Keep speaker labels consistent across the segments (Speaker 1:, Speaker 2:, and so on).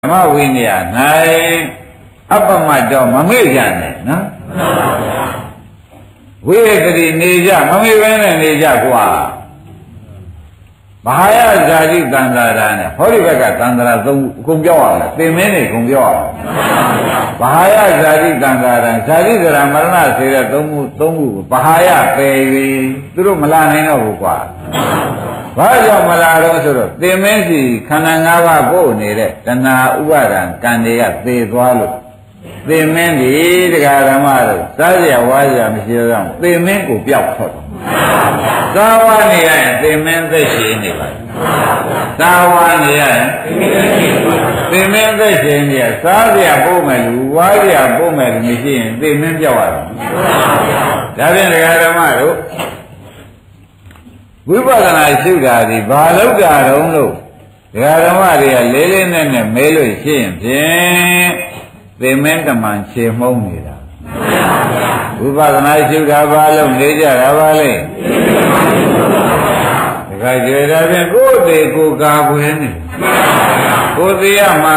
Speaker 1: ဓမ္မဝိနည်း၌အပ္ပမတ်တော့မမေ့ကြနဲ့နော်ဝိရကတိနေကြမမေ့ဘဲနဲ့နေကြကွာဘာယဇာတိတန္တရာနဲ့ဟောဒီဘက်ကတန္တရာသုံးအကုန်ပြောက်အောင်လားသင်မင်းနေအကုန်ပြောက်အောင်ဘာယဇာတိတန္တရာဇာတိဇရာမရဏစေတဲ့သုံးခုကိုဘာယပယ်၍သူတို့မလာနိုင်တော့ဘူးကွာဘာကြောင့်မလာတော့ဆိုတော့သင်မင်းစီခန္ဓာ၅ပါးကိုနေတဲ့တဏှာဥပါဒံကံတွေကသေသွားလို့သင်မင်းဒီတရားဓမ္မတို့စားရဝါရမရှိတော့သင်မင်းကိုပြောက်ထွက်သာဝနေရရင်သင်မင်းသက်ရှင်နေပါသာဝနေရရင်သင်မင်းသက်ရှင်နေရစားရပို့မယ်လူဝါရပို့မယ်လူမရှိရင်သင်မင်းပြောက်ရတယ်ဒါဖြင့်တရားဓမ္မတို့ဝိပဿနာရှုတာဒီဘာလောက်တာတုံးလို့ဒကာဓမ္မတွေကလေးလေးနက်နက်မဲလို့ရှိရင်ဖြင့်သင်္မင်းတမန်ခြေမှုံးနေတာဝိပဿနာရှုတာဘာလို့နေကြတာပါလဲဒကာကျေတာဖြင့်ကိုယ်တည်းကိုကာကွယ်နေကိုယ်သေးရမှာ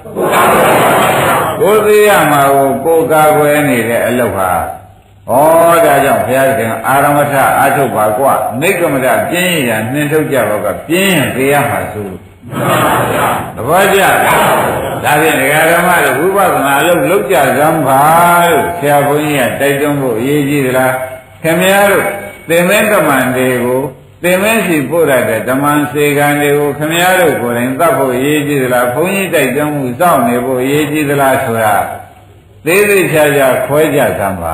Speaker 1: ကိုယ်သေးရမှာကိုကာကွယ်နေတဲ့အလုပ်ဟာဩဒါကြောင့်ဘုရားရှင်အာရမထအာထုတ်ပါကွာနိဂမတပြင်းရနှင်းထုတ်ကြပါကပြင်းရင်သိရမှာဆိုလို့သဘောကျဒါဖြင့်ဒကာဓမ္မတို့ဝိပဿနာလုပ်ကြစမ်းပါလို့ဆရာဘုန်းကြီးကတိုက်တွန်းဖို့အရေးကြီးသလားခင်ဗျားတို့သင်္မင်းတမန်တွေကိုသင်္မင်းစီပို့ရတဲ့ဓမ္မစေကံတွေကိုခင်ဗျားတို့ကိုယ်တိုင်သတ်ဖို့အရေးကြီးသလားဘုန်းကြီးတိုက်တွန်းမှုစောင့်နေဖို့အရေးကြီးသလားဆိုတာသေးသေးချာချာခွဲကြစမ်းပါ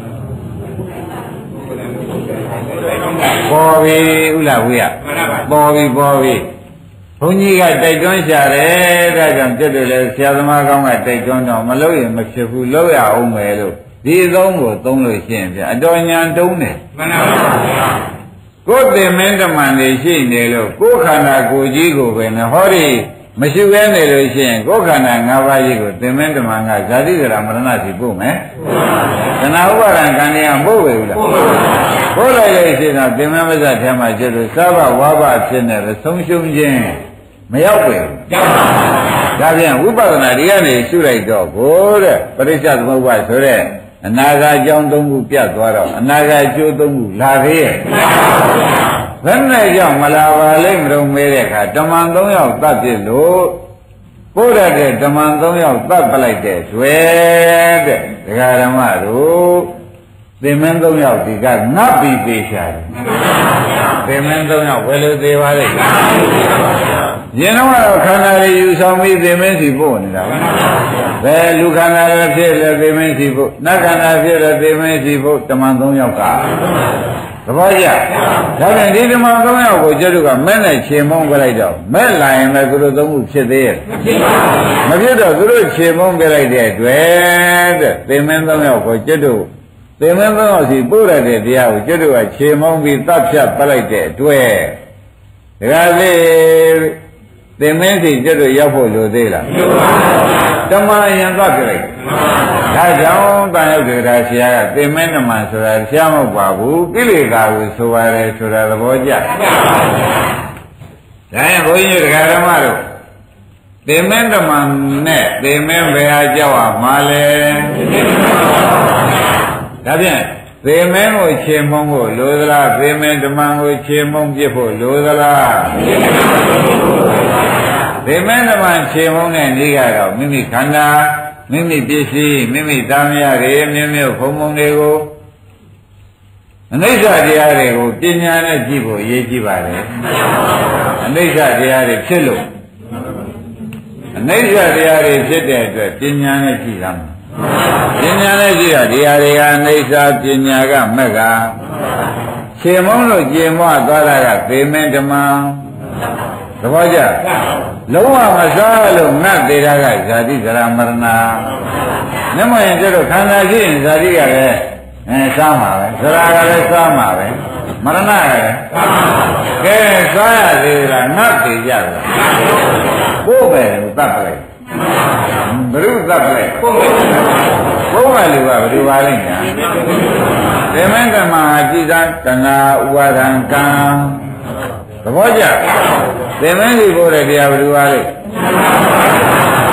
Speaker 1: ပေါ်ပြီဥလားဝိယပေါ်ပြီဘုန်းကြီးကတိုက်တွန်းရှာတယ်ဒါကြောင့်ပြည့်တယ်လေဆရာသမားကောင်းကတိုက်တွန်းတော့မလုပ်ရင်မဖြစ်ဘူးလုပ်ရအောင်မယ်လို့ဒီသုံးကိုသုံးလို့ရှိရင်ပြအတော်ညာတုံးတယ်မှန်ပါဗျာကိုယ်သင်္မင်းတမန်တွေရှိနေလို့ကိုယ်ခန္ဓာကိုယ်ကြီးကိုပဲနဲ့ဟောဒီမရှိဘဲနေလို့ရှိရင်ကိုယ်ခန္ဓာ၅ပါးကြီးကိုသင်္မင်းတမန်ကဇာတိဇရာမရဏစီပို့မယ်တဏှာဥပါဒံကံတွေကပို့ပဲဘူးလားပို့လိုက်လို့ရှိရင်တော့သင်္မင်းမဇ္ဇထဲမှာကျတော့သဗ္ဗဝါဘဖြစ်နေတယ်ဆုံးရှုံးခြင်းမရောက်ပဲရောက်ပါဘူးဒါပြန်ဝိပဿနာဒီကနေရှုလိုက်တော့ကိုတဲ့ပရိစ္ဆေသမုပ္ပါဆိုတဲ့အနာဂတ်အကြောင်းသုံးခုပြတ်သွားတော့အနာဂတ်အကျိုးသုံးခုလာသေးရဲ့မှန်ပါဗျာဘယ်နဲ့ကြောင့်မလာပါလိမ့်မလို့မေးတဲ့အခါဓမ္မံ၃ယောက်သတ်ပြလို့ပို့ရတဲ့ဓမ္မံ၃ယောက်သတ်ပလိုက်တဲ့တွေ့တဲ့ဒကာဓမ္မတို့သင်္မင်း၃ယောက်ဒီကငတ်ပြီးသေးချာတယ်သင်္မင်း၃ယောက်ဘယ်လိုသေးပါလဲရင်တော့ခန္ဓာတွေယူဆောင်ပြီးသင်္မင်းစီပို့နေတာပဲဘယ်လူခန္ဓာတွေဖြစ်လဲသင်္မင်းစီပို့နတ်ခန္ဓာဖြစ်လဲသင်္မင်းစီပို့ဓမ္မံ၃ယောက်ကသဘောကျဒါပြန်ဒီဓမ္မံ၃ယောက်ကိုကျတို့ကမဲ့နဲ့ခြေမုံပြလိုက်တော့မဲ့လာရင်လည်းသူတို့သုံးခုဖြစ်သေးရဲ့မဖြစ်တော့သူတို့ခြေမုံပြလိုက်တဲ့အတွက်တဲ့သင်္မင်း၃ယောက်ကိုကျတို့သင်္မင်း၃ယောက်စီပို့ရတဲ့တရားကိုကျတို့ကခြေမုံပြီးတတ်ဖြတ်ပလိုက်တဲ့အတွက်ဒါကလေသင်္မင်းစီကျတို့ရောက်ဖို့လိုသေးလားဓမ္မယံသတ်ပြလိုက်ဒါကြောင့်တန်ရောက်တရားဆရာကသင်္မင်းဓမ္မဆိုတာဆရာမဟုတ်ပါဘူးကိလေသာကိုဆိုရတယ်ဆိုတာသဘောကျဒါရင်ဘုန်းကြီးတရားဓမ္မတို့သင်္မင်းဓမ္မနဲ့သင်္မင်းဘယ်ဟာကြောက်ရမှာလဲဒါဖြင့်သင်္မင်းကိုခြေမုံဖို့လိုသလားသင်္မင်းဓမ္မကိုခြေမုံပြစ်ဖို့လိုသလားသင်္မင်းဓမ္မခြေမုံတဲ့နေ့ကတော့မိမိခန္ဓာမိမိပစ္စည်းမိမိသားမယားတွေမြင့်မြတ်ဘုံဘုံတွေကိုအနိစ္စတရားတွေကိုပညာနဲ့ကြည့်ဖို့အရေးကြီးပါတယ်အနိစ္စတရားတွေဖြစ်လို့အနိစ္စတရားတွေဖြစ်တဲ့အတွက်ပညာနဲ့ကြည့်ရမယ်ပညာနဲ့ကြည့်တော့ဒီဟာတွေကအနိစ္စပညာကမက်ကခြေမုံလို့ကျင်မွားသွားတာကသေမင်းဓမ္မသဘောကျလုံးဝမစားလို့ငတ်သေးတာကဇာတိဇရာမရဏမျက်မှောင်ရင်ကျတော့ခန္ဓာရှိရင်ဇာတိကလည်းစားမှာပဲဇရာကလည်းစားမှာပဲမရဏကလည်းကဲစားရသေးလားငတ်သေးကြလားကိုယ်ပဲသတ်ပလိုက်ဘုရုသတ်ပလိုက်ဘုရားလူကဘယ်လိုပါလိမ့်ညာဓမ္မကမ္မအကြည့်သာတဏှာဥပါဒံကံသဘောကျသင်္မင်းကြီးပို့တဲ့တရားဘယ်လိုပါလိမ့်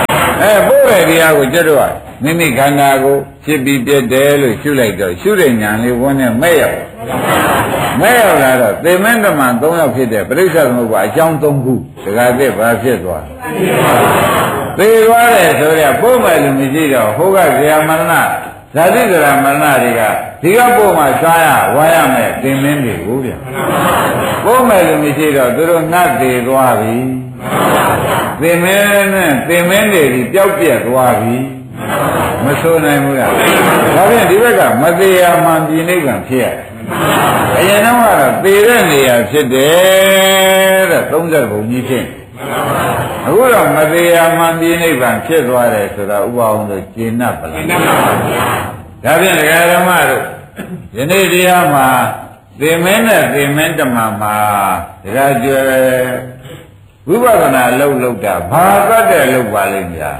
Speaker 1: ပို့တဲ့တရားကိုကျွတ်တော့မိမိခန္ဓာကိုဖြစ်ပြီးပြတယ်လို့ရှုလိုက်တော့ရှုတဲ့ဉာဏ်လေးဝန်းနဲ့မဲ့ရောက်လာတော့သေမင်းတမန်၃ယောက်ဖြစ်တဲ့ပရိစ္ဆေသမုပ္ပါအကြောင်း၃ခုဒကာသစ်ဘာဖြစ်သွားသေသွားတယ်ဆိုရပို့မယ်လို့မရှိတော့ဟိုကဇာမရဏဇာတိဇရာမရဏတွေကဒီကပို့မှစားရဝါရမယ်သေမင်းတွေကိုဗျပို့မယ်လို့မရှိတော့သူတို့ငတ်သေးသွားပြီသေမင်းတွေဒီပျောက်ပြက်သွားပြီမဆိုနိုင်ဘူးလားဒါဖြင့်ဒီဘက်ကမသေးရမှန်ပြည်နိဗ္ဗာန်ဖြစ်ရတယ်အရင်တော့ကတော့သေတဲ့နေရာဖြစ်တယ်တဲ့30ဘုံကြီးဖြစ်အခုတော့မသေးရမှန်ပြည်နိဗ္ဗာန်ဖြစ်သွားတယ်ဆိုတော့ဥပအောင်လို့ကျေနပ်ပါလားဒါဖြင့်ဒကာဓမ္မတို့ယနေ့တရားမှာသေမင်းနဲ့သေမင်းတမန်မှာဒကာကျွယ်ဝိပဿနာလုပ်တာဘာသတ်တဲ့လုပ်ပါလိမ့်များ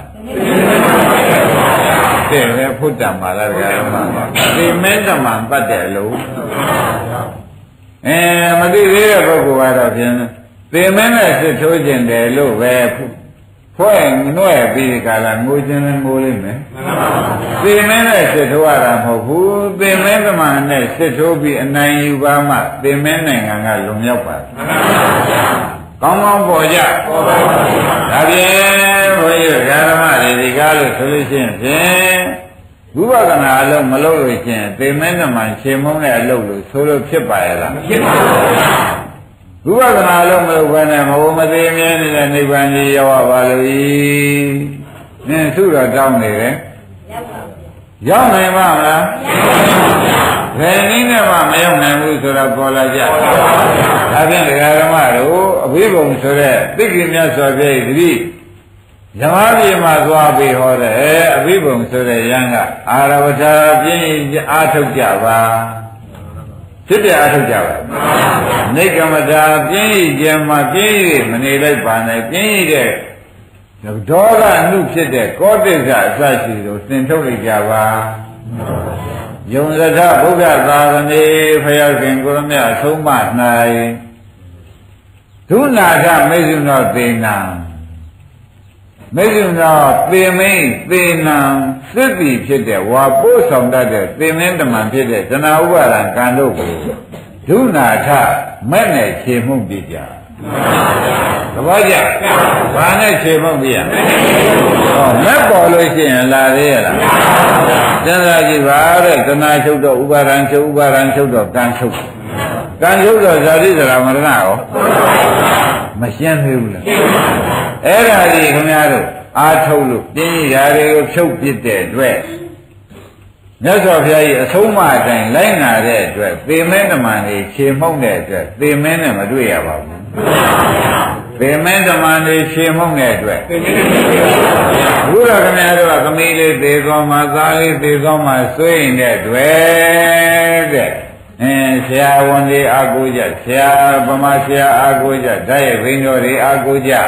Speaker 1: တဲ့လေဖုတ္တမှာလားဗျာသေမင်းတမန်ပတ်တဲ့အလုပ်မသိသေးတဲ့ပုဂ္ဂိုလ်ကတော့ဖြင့်သေမင်းနဲ့စစ်ထိုးခြင်းတယ်လို့ပဲဖွဲ့ငွဲ့ပြီးဒီကလာငိုခြင်းနဲ့ငိုလိမ့်မယ်သေမင်းနဲ့စစ်ထိုးရတာမဟုတ်ဘူးသေမင်းတမန်နဲ့စစ်ထိုးပြီးအနိုင်ယူပါမှသေမင်းနိုင်ငံကလုံရောက်ပါတယ်ကောင်းကောင်းပေါ်ကြဒါဖြင့်ဘုန်းကြီးဓမ္မတွေဒီကားလို့ဆိုလို့ရှိရင်ဖြင့်ဝိပဿနာအလုံးမလုပ်လို့ရှိရင်သေမင်းတမန်ရှင်မုန်းတဲ့အလုပ်လို့ဆိုလို့ဖြစ်ပါရဲ့လားမဖြစ်ပါဘူးဝိပဿနာအလုံးမလုပ်ဘဲနဲ့မဟုတ်မသေးမြဲနေတဲ့နိဗ္ဗာန်ကြီးရောက်ပါလို့ဤနင်းသူ့တော်တောင်းနေတယ်ရောက်နိုင်ပါမလားဘယ်နည်းနဲ့မှမရောက်နိုင်ဘူးဆိုတော့ပေါ်လာကြဒါဖြင့်ဒကာဓမ္မတို့အဘိဓမ္မာဆိုတဲ့သိက္ခာမြတ်စွာဘုရားတတိဓမ္မပြေမှာသွားပြီးဟောတယ်အဘိဓမ္မာဆိုတဲ့ယံကအာရဝတ္ထပြင်းအားထုတ်ကြပါဖြစ်ပြအားထုတ်ကြပါနိက္ကမတာပြင်းရခြင်းမှာပြင်းရမနေလိုက်ပါနဲ့ပြင်းရတဲ့ဒေါသအမှုဖြစ်တဲ့ကောတိစ္ဆအစရှိတို့သင်ထုတ်လိုက်ကြပါယုံရထဘုရားသာသနေဖယားခင်ကိုရမြအဆုံးမ၌ဒုနာထမေဇုနောသေနံမေဇုနောသေမိန်သေနံသစ္တိဖြစ်တဲ့ဝါပို့ဆောင်တတ်တဲ့သေမင်းတမန်ဖြစ်တဲ့ဇနာဥပါဒံကံတို့ကိုဒုနာထမဲ့နဲ့ခြေမှုပြကြသဘောကျဘာနဲ့ခြေမှုပြရမဲ့ပေါ်လို့ရှိရင်လာသေးရလားစဉ်းစားကြည့်ပါတဲ့သနာချုပ်တော့ဥပါဒံချုပ်ဥပါဒံချုပ်တော့ကံချုပ်တော့ဇာတိဇရာမရဏရောမရှင်းသေးဘူးလားအဲ့ဒါဒီခင်ဗျားတို့အားထုတ်လို့ပြင်းရတာတွေကိုဖြုတ်ပစ်တဲ့အတွက်မြတ်စွာဘုရားကြီးအဆုံးအမအတိုင်းလိုက်နာတဲ့အတွက်သေမင်းတမန်တွေခြေမှုန့်တဲ့အတွက်သေမင်းနဲ့မတွေ့ရပါဘူးသေမင်းတမန်တွေခြေမှုန့်တဲ့အတွက်ဘုရားခင်ဗျားတို့ကသမီးလေးသေသွားမှသားလေးသေသွားမှဆွေးရင်တဲ့အတွက်တဲ့ဆရာဝန်တွေအားကိုးကြဆရာဗမာဆရာအားကိုးကြဓာတ်ရိုက်ဘိန်းတော်တွေအားကိုးကြ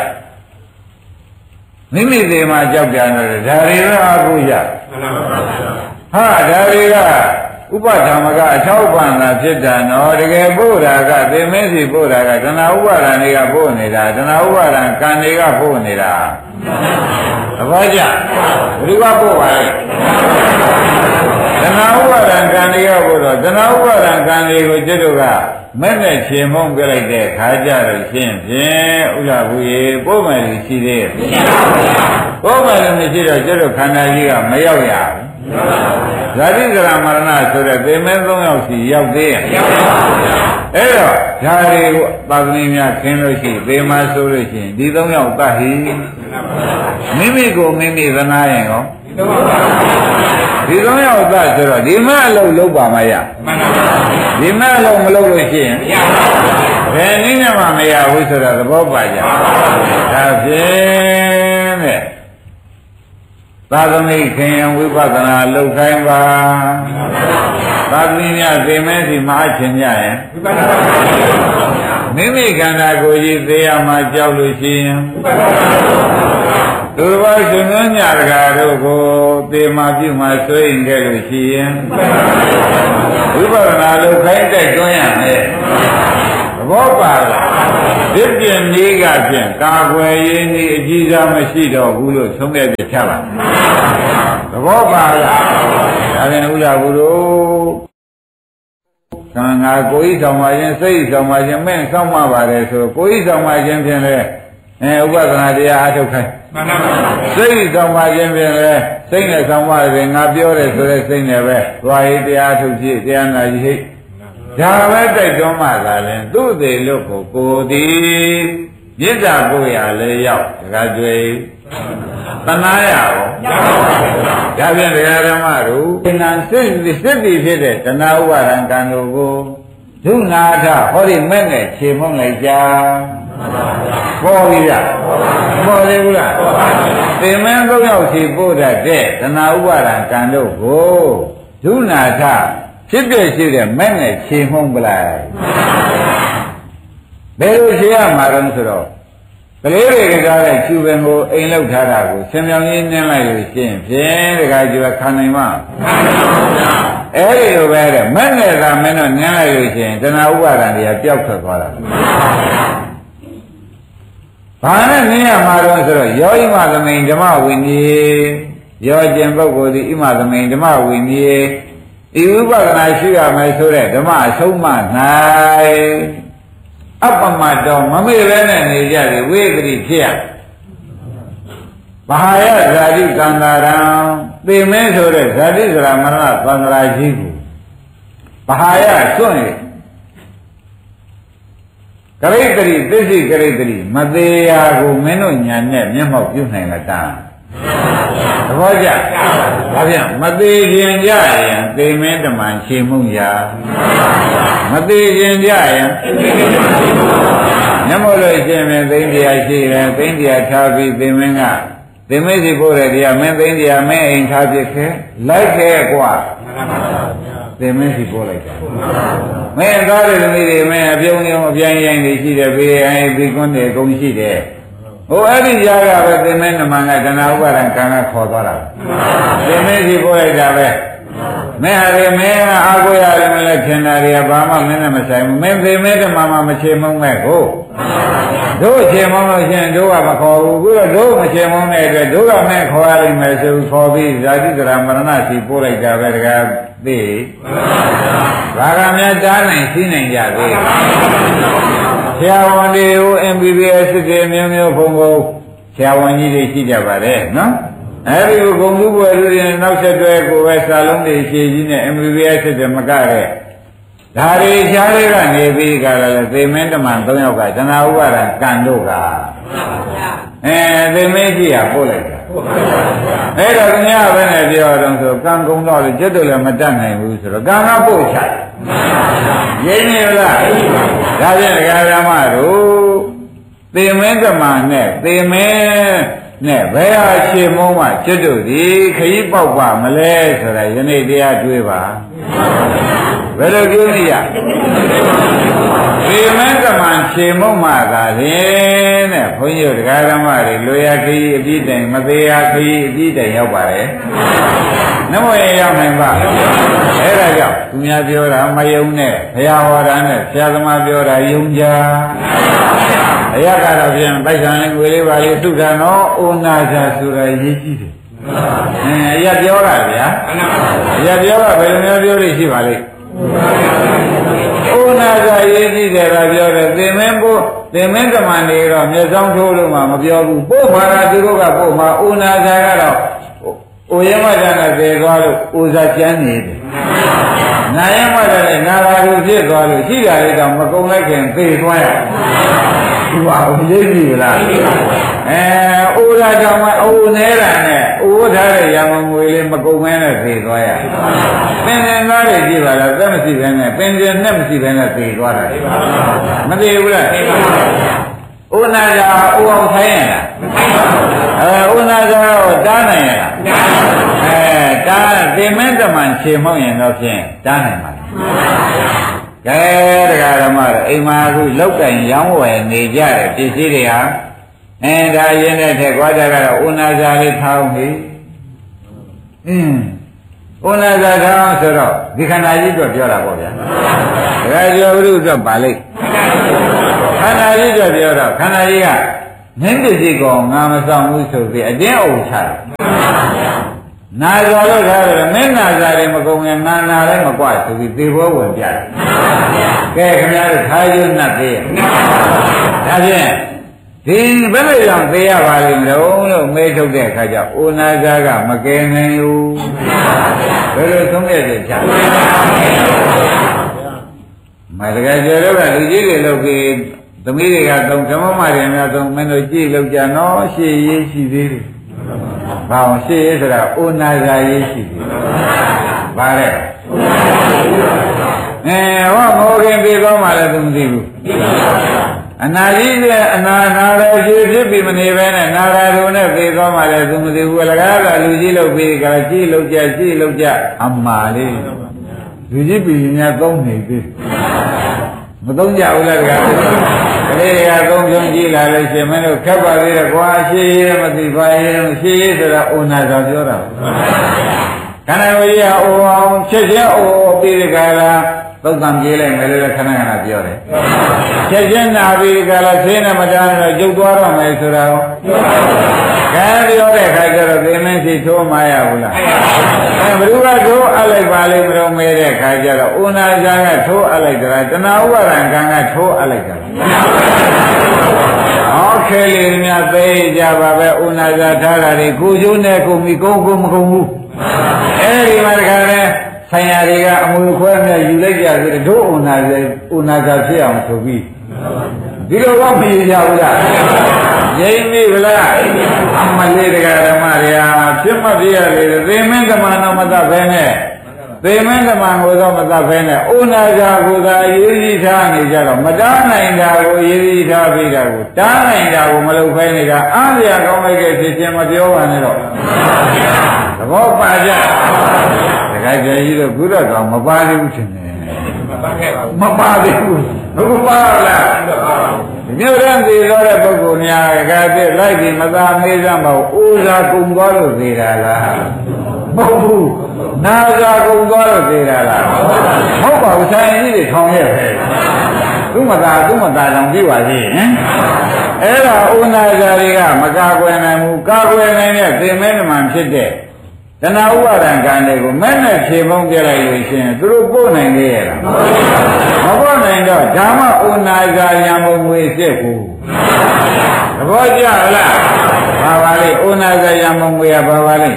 Speaker 1: မိမိသေးမှကြောက်ကြတယ်ဒါတွေတော့အားကိုးကြဟာဒါတွေကဥပဓမ္မကအထောက်ပံ့တာဖြစ်တာနော်တကယ်ပို့တာကသေမင်းစီပို့တာကတဏှာဥပါဒံတွေကပို့နေတာတဏှာဥပါဒံကံတွေကပို့နေတာသဘောကျဘယ်သူကပို့ပါလဲတဏှာဥပါဒံကံတွေကပို့တော့တဏှာဥပါဒံကံတွေကိုကျွတ်တို့ကမဲ့နဲ့ခြေမှုန်းပြလိုက်တဲ့ခါကြလို့ရှင်းဖြင့်ဥလာဘူးရေပို့မယ်လို့ရှိသေးရဲ့ပို့မယ်လို့မရှိတော့ကျွတ်တို့ခန္ဓာကြီးကမရောက်ရဘူးဇာတိဇရာမရဏဆိုတဲ့သေမင်း၃ယောက်စီရောက်သေးရဲ့အဲ့တော့ဓာတွေကိုသာသမီများခင်းလို့ရှိသေမဆိုလို့ရှိရင်ဒီ၃ယောက်သတ်ဟိမိမိကိုမိမိသနာရင်ရောဒီ၃ယောက်သတ်ဆိုတော့ဒီမအလုပ်လုပ်ပါမရဒီမအလုပ်မလုပ်လို့ရှိရင်ဘယ်နည်းနဲ့မှမရဘူးဆိုတော့သဘောပါကြဒါဖြင့်တဲ့သာသမီခင်ယံဝိပဿနာလုပ်ခိုင်းပါသာသမီများသိမဲစီမအားချင်ကြရင်မိမိခန္ဓာကိုယ်ကြီးသိရမှကြောက်လို့ရှိရင်သူတစ်ပါးရှင်သွင်းညတကာတို့ကိုသေမှပြုမှဆွေးရင်ခဲ့လို့ရှိရင်ဝိပဿနာလုပ်ခိုင်းတိုက်တွန်းရမယ်သဘောပါလားဒီပြင်နည်းကဖြင့်ကာကွယ်ရင်းဤအကြီးစားမရှိတော့ဘူးလို့ဆုံးဖြတ်ချက်ချပါသဘောပါလားဒါပြန်ဥဒ္ဒဘုရောသံဃာကိုယ်ဤဆောင်ပါခြင်းစိတ်ဆောင်ပါခြင်းမဲ့ဆောင်ပါပါတယ်ဆိုကိုယ်ဤဆောင်ပါခြင်းဖြင့်လဲဥပဒနာတရားအထုတ်ခိုင်းမှန်ပါပါစိတ်ဆောင်ပါခြင်းဖြင့်လဲစိတ်နဲ့ဆောင်ပါတယ်ငါပြောတယ်ဆိုတဲ့စိတ်နဲ့ပဲသွားရေးတရားထုတ်ကြည့်တရားနာကြည့်ဒါပဲတိုက်တွန်းမှသာလဲသူ့သေးလို့ကိုသည်မြစ်တာကိုရလဲရောက်တခါကျွေသနာရရောဒါဖြင့်တရားဓမ္မတို့ဉာဏ်စစ်တိဖြစ်တဲ့တဏှာဥပါဒံကံတို့ကိုဒုနာထဟောဒီမဲ့နဲ့ခြေမုံလိုက်ကြပေါ်ပြီလားပေါ်သေးဘူးလားသင်္မင်း၃ယောက်ခြေပို့တတ်တဲ့တဏှာဥပါဒံကံတို့ကိုဒုနာထဖြစ်ပြရှိတဲ့မဲ့နဲ့ခြေမုံပလိုက်ဘယ်လိုခြေရမှာလဲဆိုတော့ကလေးတွေကကြားတဲ့ကျူပင်ကိုအိမ်လောက်ထားတာကိုဆင်မြောင်ကြီးနင်းလိုက်လို့ရှိရင်ဖြင့်တခါကျူခံနိုင်မှာအဲ့ဒီလိုပဲတဲ့မဲ့နဲ့သာမင်းတို့နင်းလိုက်လို့ရှိရင်တဏှာဥပါဒံတွေကပျောက်ထွက်သွားတာဘာနဲ့နင်းရမှာတော့ဆိုတော့ယောဣမသမိန်ဓမ္မဝိနည်းယောကျင်ပုဂ္ဂိုလ်ဒီဣမသမိန်ဓမ္မဝိနည်းဤဥပဒနာရှိရမယ်ဆိုတဲ့ဓမ္မအဆုံးမ၌အပမတ္တောမမေ့ပဲနဲ့နေကြတယ်ဝိသတိဖြစ်ရဘာယဇာတိကံတာရံသိမင်းဆိုတဲ့ဇာတိဆိုတာမရဏသံဃာကြီးကိုဘာယစွန့်ရကရိတ္တိသစ္စိကရိတ္တိမသေးရာကိုမင်းတို့ညာနဲ့မျက်မှောက်ပြုနိုင်မှာတာသဘောကျဒါဖြင့်မသေးခြင်းကြရင်သိမင်းတမန်ရှင်းမှုရာမသေးခြင်းကြရင်မျက်မှောက်လို့ရှင်းမယ်သိတရားရှိတယ်သိတရားထားပြီးသိမင်းကသိမင်းစီပို့တဲ့တရားမင်းသိတရားမင်းအိမ်ထားပြခဲလိုက်ခဲကွာသင်မင်းစီပို့လိုက်တာမင်းသားတွေသမီးတွေမင်းအပြုံးရုံအပြိုင်ရိုင်းတွေရှိတယ်ဘေးအိမ်ပြီးကွန်းတွေအကုန်ရှိတယ်ဟိုအဲ့ဒီကြားကပဲသင်မင်းနမန်ကတဏှာဥပါဒံကံကခေါ်သွားတာသင်မင်းစီပို့လိုက်တာပဲမင်းဟာမင်းအာကိုရတယ်မလဲခင်တာတွေကဘာမှမင်းနဲ့မဆိုင်ဘူးမင်းသင်မင်းတမန်မှမချေမုံမဲ့ကိုတို့ချေမုံလို့ရှင်တို့ကမခေါ်ဘူးခုတော့တို့မချေမုံတဲ့အတွက်တို့ကမင်းခေါ်ရလိမ့်မယ်ဆိုခေါ်ပြီးဇာတိကရာမရဏစီပို့လိုက်တာပဲတကားသိဘာကများတားနိုင်သိနိုင်ကြသေးဆရာဝန်တွေကို MBBS တွေမျိုးမျိုးဘုံဘုံဆရာဝန်ကြီးတွေရှိကြပါတယ်နော်အဲဒီကိုဂုံလူပွဲလူတွေနောက်ဆက်တွဲကိုပဲစာလုံးတွေရှည်ကြီးနဲ့ MBBS တွေမကတဲ့ဒါတွေရှားတွေကနေပြီးကြတယ်သေမင်းတမန်၃ယောက်ကတဏှာဥပါဒံကံတို့ကသေမင်းကြီးကပို့လိုက်တာအဲ့တော့ခင်ဗျားပဲနဲ့ပြောတော့ဆိုကံကုံတော့ကျွတ်တယ်လည်းမတတ်နိုင်ဘူးဆိုတော့ကံကပို့ချရင်းနေလားဒါဖြင့်ဒကာဓမ္မတို့သေမင်းတမန်နဲ့သေမင်းနဲ့ဘယ်ဟာရှင်းမုံးမှကျွတ်တို့ဒီခရီးပေါက်ပါမလဲဆိုတာယနေ့တရားတွေးပါဘယ်လိုကြည့်ရသေမင်းတမန်ရှင်းမုံးမှသာဖြင့်တဲ့ဘုန်းကြီးတို့ဒကာဓမ္မတွေလွေရခရီးအပြည့်တိုင်မသေးရခရီးအပြည့်တိုင်ရောက်ပါတယ်နမောရရောက်နိုင်ပါအဲ့ဒါကြောင့်သူများပြောတာမယုံနဲ့ဘုရားဟောတာနဲ့ဆရာသမားပြောတာယုံကြအရကတော့ပြန်ပိုက်ဆံလေးငွေလေးပါလေးသုဒ္ဓနောဩနာဇာဆိုတာရေးကြည့်တယ်အရပြောတာဗျာအရပြောတာဘယ်လိုမျိုးပြောလို့ရှိပါလိမ့်ဩနာဇာရေးကြည့်တယ်ကပြောတယ်သင်မင်းဖို့သင်မင်းကမန်တွေတော့မျက်စောင်းထိုးလို့မှမပြောဘူးပို့မှာလားသူတို့ကပို့မှာဩနာဇာကတော့ဩရမဇာနဲ့သေသွားလို့ဩဇာကျမ်းနေတယ်နာယမဇာနဲ့နာရာကိုဖြစ်သွားလို့ရှိတာလေးတော့မကုံလိုက်ခင်သေသွားရဒီပါဦးရေးကြည့်လားဩရာကြောင့်ဩနေတာနဲ့ဩထားတဲ့ရံငွေလေးမကုံမဲနဲ့သေသွားရပင်စင်သားတွေကြည့်ပါလားသက်မရှိဘဲနဲ့ပင်စင်နဲ့မရှိဘဲနဲ့သေသွားတာမသေဘူးလားဩနာဇာဩအောင်ထိုင်းရလားဩနာဇာကိုတားနိုင်ရလားတားသေမင်းတမန်ခြေမောင်းရင်တော့ဖြင့်တားနိုင်ပါလားကဲတရားဓမ္မတွေအိမ်မှာအခုလောက်ကင်ရောင်းဝယ်နေကြတဲ့ပစ္စည်းတွေဟာဒါရင်းတဲ့ထက်ကွာကြကတော့ဥနာဇာလေးထောင်းပြီဥနာဇာထားဆိုတော့ဒီခန္ဓာကြီးတော့ပြောတာပေါ့ဗျာဒါကြောင့်ဘုရုတော့ပါလိမ့်ခန္ဓာကြီးတော့ပြောတော့ခန္ဓာကြီးကမင်းပစ္စည်းကောင်ငါမဆောင်ဘူးဆိုပြီးအတင်းအုပ်ချတယ်နာဇာလို့ထားတယ်မင်းနာဇာတွေမကုန်ရင်နာနာလည်းမကွာဆိုပြီးသေဘောဝင်ပြတယ်ကဲခင်ဗျားတို့ထားရွနှက်သေးရဲ့ဒါဖြင့်ဒီဘယ်လိုကြောင့်သေရပါလိမ့်မလို့မေးထုတ်တဲ့အခါကျဩနာဇာကမကယ်နိုင်ဘူးဘယ်လိုသုံးရတဲ့ချာမတကယ်ကြတော့ကလူကြီးတွေလုပ်ပြီးသမီးတွေကသုံးဓမ္မမတွေများသုံးမင်းတို့ကြည့်လို့ကြနော်ရှေ့ရေးရှိသေးတယ်။ဘာအောင်ရှေ့ရေးဆိုတာဩနာဇာရေးရှိသေးတယ်။ဘာလဲ။ဟောမောခင်ပြေတော့မှလည်းသူမသိဘူး။အနာကြီးတဲ့အနာလည်းရှေ့ဖြစ်ပြီးမနေပဲနဲ့နာရာတို့နဲ့ပြေတော့မှလည်းသူမသိဘူး။အလကားကလူကြီးလုပ်ပြီးကကြည့်လို့ကြအမှားလေးလူကြီးပြည်များသုံးနေသေးမသုံးကြဘူးလားဗျာကလေးတွေကသုံးဖြုံးကြည့်လာလို့ရှင်မင်းတို့ခက်ပါသေးတယ်ကွာရှေးရေးမသိပါရဲ့ရှေးရေးဆိုတာဩနာဇာပြောတာခန္ဓာဝိယဩအောင်ချက်ချင်းဩပြီးဒီကလာသုတ်တံပြေးလိုက်မယ်လို့ခဏခဏပြောတယ်ချက်ချင်းနာပြီးဒီကလာဆင်းနေမတန်းတော့ကျုပ်သွားတော့မယ်ဆိုတာကိုကဲပြောတဲ့ခါကျတော့သင်မင်းစီထိုးမရဘူးလားဘယ်သူကထိုးအပ်လိုက်ပါလိမ့်မလို့မဲတဲ့ခါကျတော့ဥနာဇာကထိုးအပ်လိုက်တာတဏှာဥပါဒံကံကထိုးအပ်လိုက်တာဟောခဲလေးများသိကြပါပဲဥနာဇာထားတာတွေကိုကျိုးနဲ့ကိုမိကုန်းကိုမကုန်းဘူးအဲဒီမှာတခါလဲဆိုင်ရာတွေကအမွေခွဲနဲ့ယူလိုက်ကြဆိုတော့ဒုဥနာဇာဖြစ်အောင်ဆိုပြီးဒီလိုတော့မရကြဘူးလားငြိမ့်ပြီဗလားအမလေးတရားဓမ္မတွေဟာဖြစ်မပြရလေသေမင်းဓမ္မတော့မတတ်ဘဲနဲ့သေမင်းဓမ္မကိုတော့မတတ်ဘဲနဲ့ဥနာဇာကိုသာရေးကြီးထားနေကြတော့မတားနိုင်တာကိုရေးကြီးထားပြီးတာကိုတားနိုင်တာကိုမလုပ်ဖဲနေတာအားရကောင်းလိုက်တဲ့ဖြစ်ချင်းမပြောပါနဲ့တော့သဘောပါကြတခါကျကြီးတော့ကုသကောင်မပါသေးဘူးရှင်မပါသေးဘူးဟုတ်ပါလားမြို့ရန်သေးတော့တဲ့ပုဂ္ဂိုလ်များကတည်းလိုက်ပြီးမသာမေးစမ်းပါဘူးဥဇာကုံသွားလို့သေးတာလားမဟုတ်ဘူးနာဇာကုံသွားလို့သေးတာလားမဟုတ်ပါဘူးဆိုင်ကြီးတွေထောင်ရဲ့ပဲသူမသာတောင်ပြပါသေးဟင်အဲ့ဒါဥနာဇာတွေကမကာကွယ်နိုင်ဘူးကာကွယ်နိုင်တဲ့သင်္မဲဓမ္မဖြစ်တဲ့တဏှာဥပါဒံကံတွေကိုမဲ့နဲ့ဖြေဖုံးပြလိုက်လို့ရှိရင်သူတို့ပို့နိုင်သေးရဲ့လားမပို့နိုင်တော့ဓမ္မဥနာဇာယံမုံငွေစစ်ဘူးသဘောကျလားဘာပါလဲဥနာဇာယံမုံငွေကဘာပါလဲတ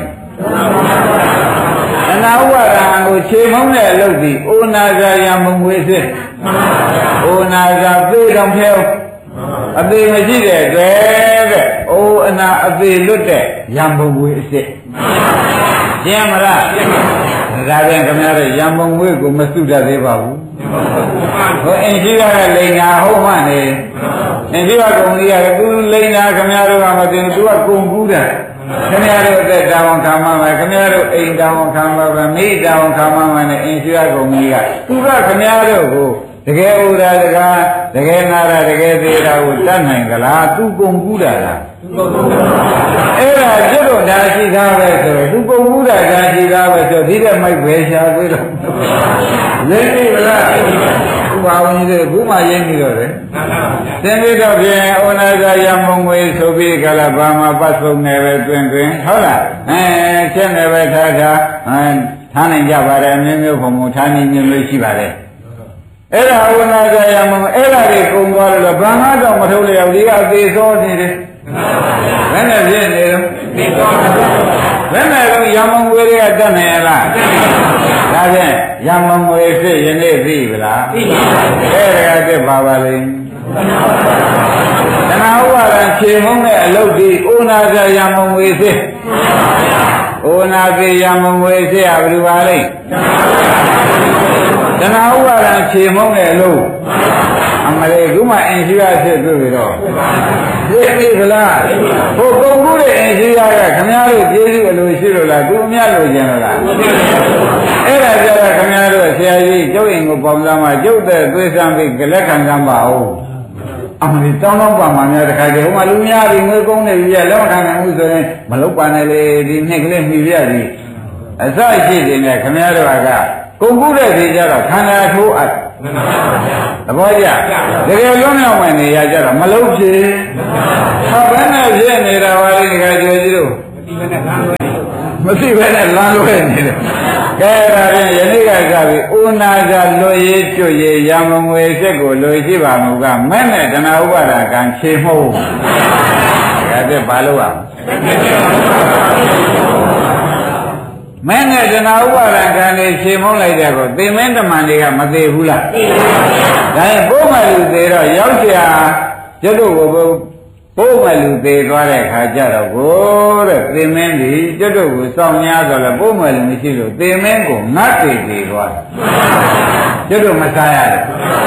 Speaker 1: ဏှာဥပါဒံကိုဖြေဖုံးတဲ့အလုပ်ဒီဥနာဇာယံမုံငွေစစ်ဥနာဇာပြေတော့ဖြဲအသေးမရှိတဲ့အတွက်တဲ့အိုးအနာအသေးလွတ်တဲ့ရံပုံငွေအစ်စ်ရှင်းမလားဒါပြန်ခင်ဗျားတို့ရံပုံငွေကိုမစုတတ်သေးပါဘူးဟိုအင်ရှိကလိန်နာဟုတ်မှနေအင်ရှိကကုံကြီးကသူလိန်နာခင်ဗျားတို့ကမသိဘူးသူကကုံကူးတယ်ခင်ဗျားတို့အသက်တာဝန်ခံမှမယ်ခင်ဗျားတို့အိမ်တာဝန်ခံမှပဲမိတာဝန်ခံမှမယ်နဲ့အင်ရှိကကုံကြီးကသူကခင်ဗျားတို့ကိုတကယ်ဥဒါတကားတကယ်နာတာတကယ်သေးတာကိုတတ်နိုင်သလားသူကုန်ကူးတာလားအဲ့ဒါကျွတ်တော့ဒါရှိသားပဲဆိုသူကုန်ကူးတာဒါရှိသားပဲဆိုဒီတဲ့မိုက်ပဲရှာသေးတော့ရင်းပြီလားဥပါဝင်းကြီးကဘုမရင်းပြီတော့တယ်သင်္ကေတဖြင့်ဩနာဇာယမုံငွေဆိုပြီးကြလားဘာမှပတ်ဆုံးနေပဲတွင်ဟုတ်လားချက်နေပဲထားနိုင်ကြပါတယ်မျိုးဘုံဘုံထားနေမျိုးရှိပါတယ်အဲ့ဒါဝနာဇာယမအဲ့ဒါတွေကုံသွားလို့ဘာမှတော့မထုတ်လျောက်ဒီကအသေးစောနေတယ်ဘယ်နဲ့ဖြစ်နေတော့ဘယ်နဲ့တော့ယမငွေတွေကတတ်နိုင်ရလားဒါဖြင့်ယမငွေဖြစ်ယနေ့သိပြီလားသိပါပါအဲ့ဒါကတည်းပါပါလိမ့်တဏှာဥပါဒံခြေမုံတဲ့အလုပ်ဒီဩနာဇာယမငွေဖြစ်ဩနာဇာယမငွေဖြစ်ရဘယ်လိုပါလိမ့်တဏှာဥပါဒံခြေမုံတဲ့အလုပ်အမလေးခုမှအင်ရှိရဖြစ်ပြီတော့သိပြီလားဟိုကုန်ကူးတဲ့အင်ရှိရကခင်ဗျားတို့ကျေးဇူးအလိုရှိလို့လားသူအများလိုချင်လို့လားအဲ့ဒါကြတော့ခင်ဗျားတို့ဆရာကြီးကျုပ်ရင်ကိုပေါင်းသားမှာကျုပ်တဲ့သွေးဆန်းပြီးလက်ခံကမ်းပါဦးအမလေးတောင်းတော့ပါမှများတခါကျဟိုမှာလူများပြီးငွေကုန်နေပြီလက်မခံနိုင်ဘူးဆိုရင်မလုပ်ပါနဲ့လေဒီနှစ်ကလေးမှီပြသည်အစရှိတဲ့ခမည်းတော်ကကုန်ကူးတဲ့ဒီကြတော့ခန္ဓာထိုးအပ်သဘောကျတကယ်လုံးမြောက်ဝင်နေရကြတော့မလုံးဖြစ်ဘယ်နဲ့ဖြစ်နေတာပါလဲဒီကကြွကြီးတို့မသိဘဲနဲ့လမ်းလွဲနေတယ်ကဲဒါဖြင့်ယနေ့ကကြပြီဥနာကြလွတ်ရေးကျွတ်ရေးရမငွေစစ်ကိုလွယ်ရှိပါမူကမဲ့နဲ့တဏှာဥပါဒကံခြေမှုန်းဒါဖြင့်ဘာလို့ရမဲ့နဲ့တဏှာဥပါဒကံတွေခြေမှုန်းလိုက်တဲ့ကိုသင်္မင်းတမန်တွေကမသေးဘူးလားသိတယ်ဒါရင်ပိုးမလူသေးတော့ရောက်เสียကျွတ်တို့ကိုပိုးမလူသေးသွားတဲ့ခါကျတော့ကိုတဲ့သင်္မင်းဒီကျွတ်တို့ကိုစောင့်များဆိုတော့ပိုးမလူမရှိလို့သင်္မင်းကိုငတ်သေးသွားကျွတ်တို့မစားရတယ်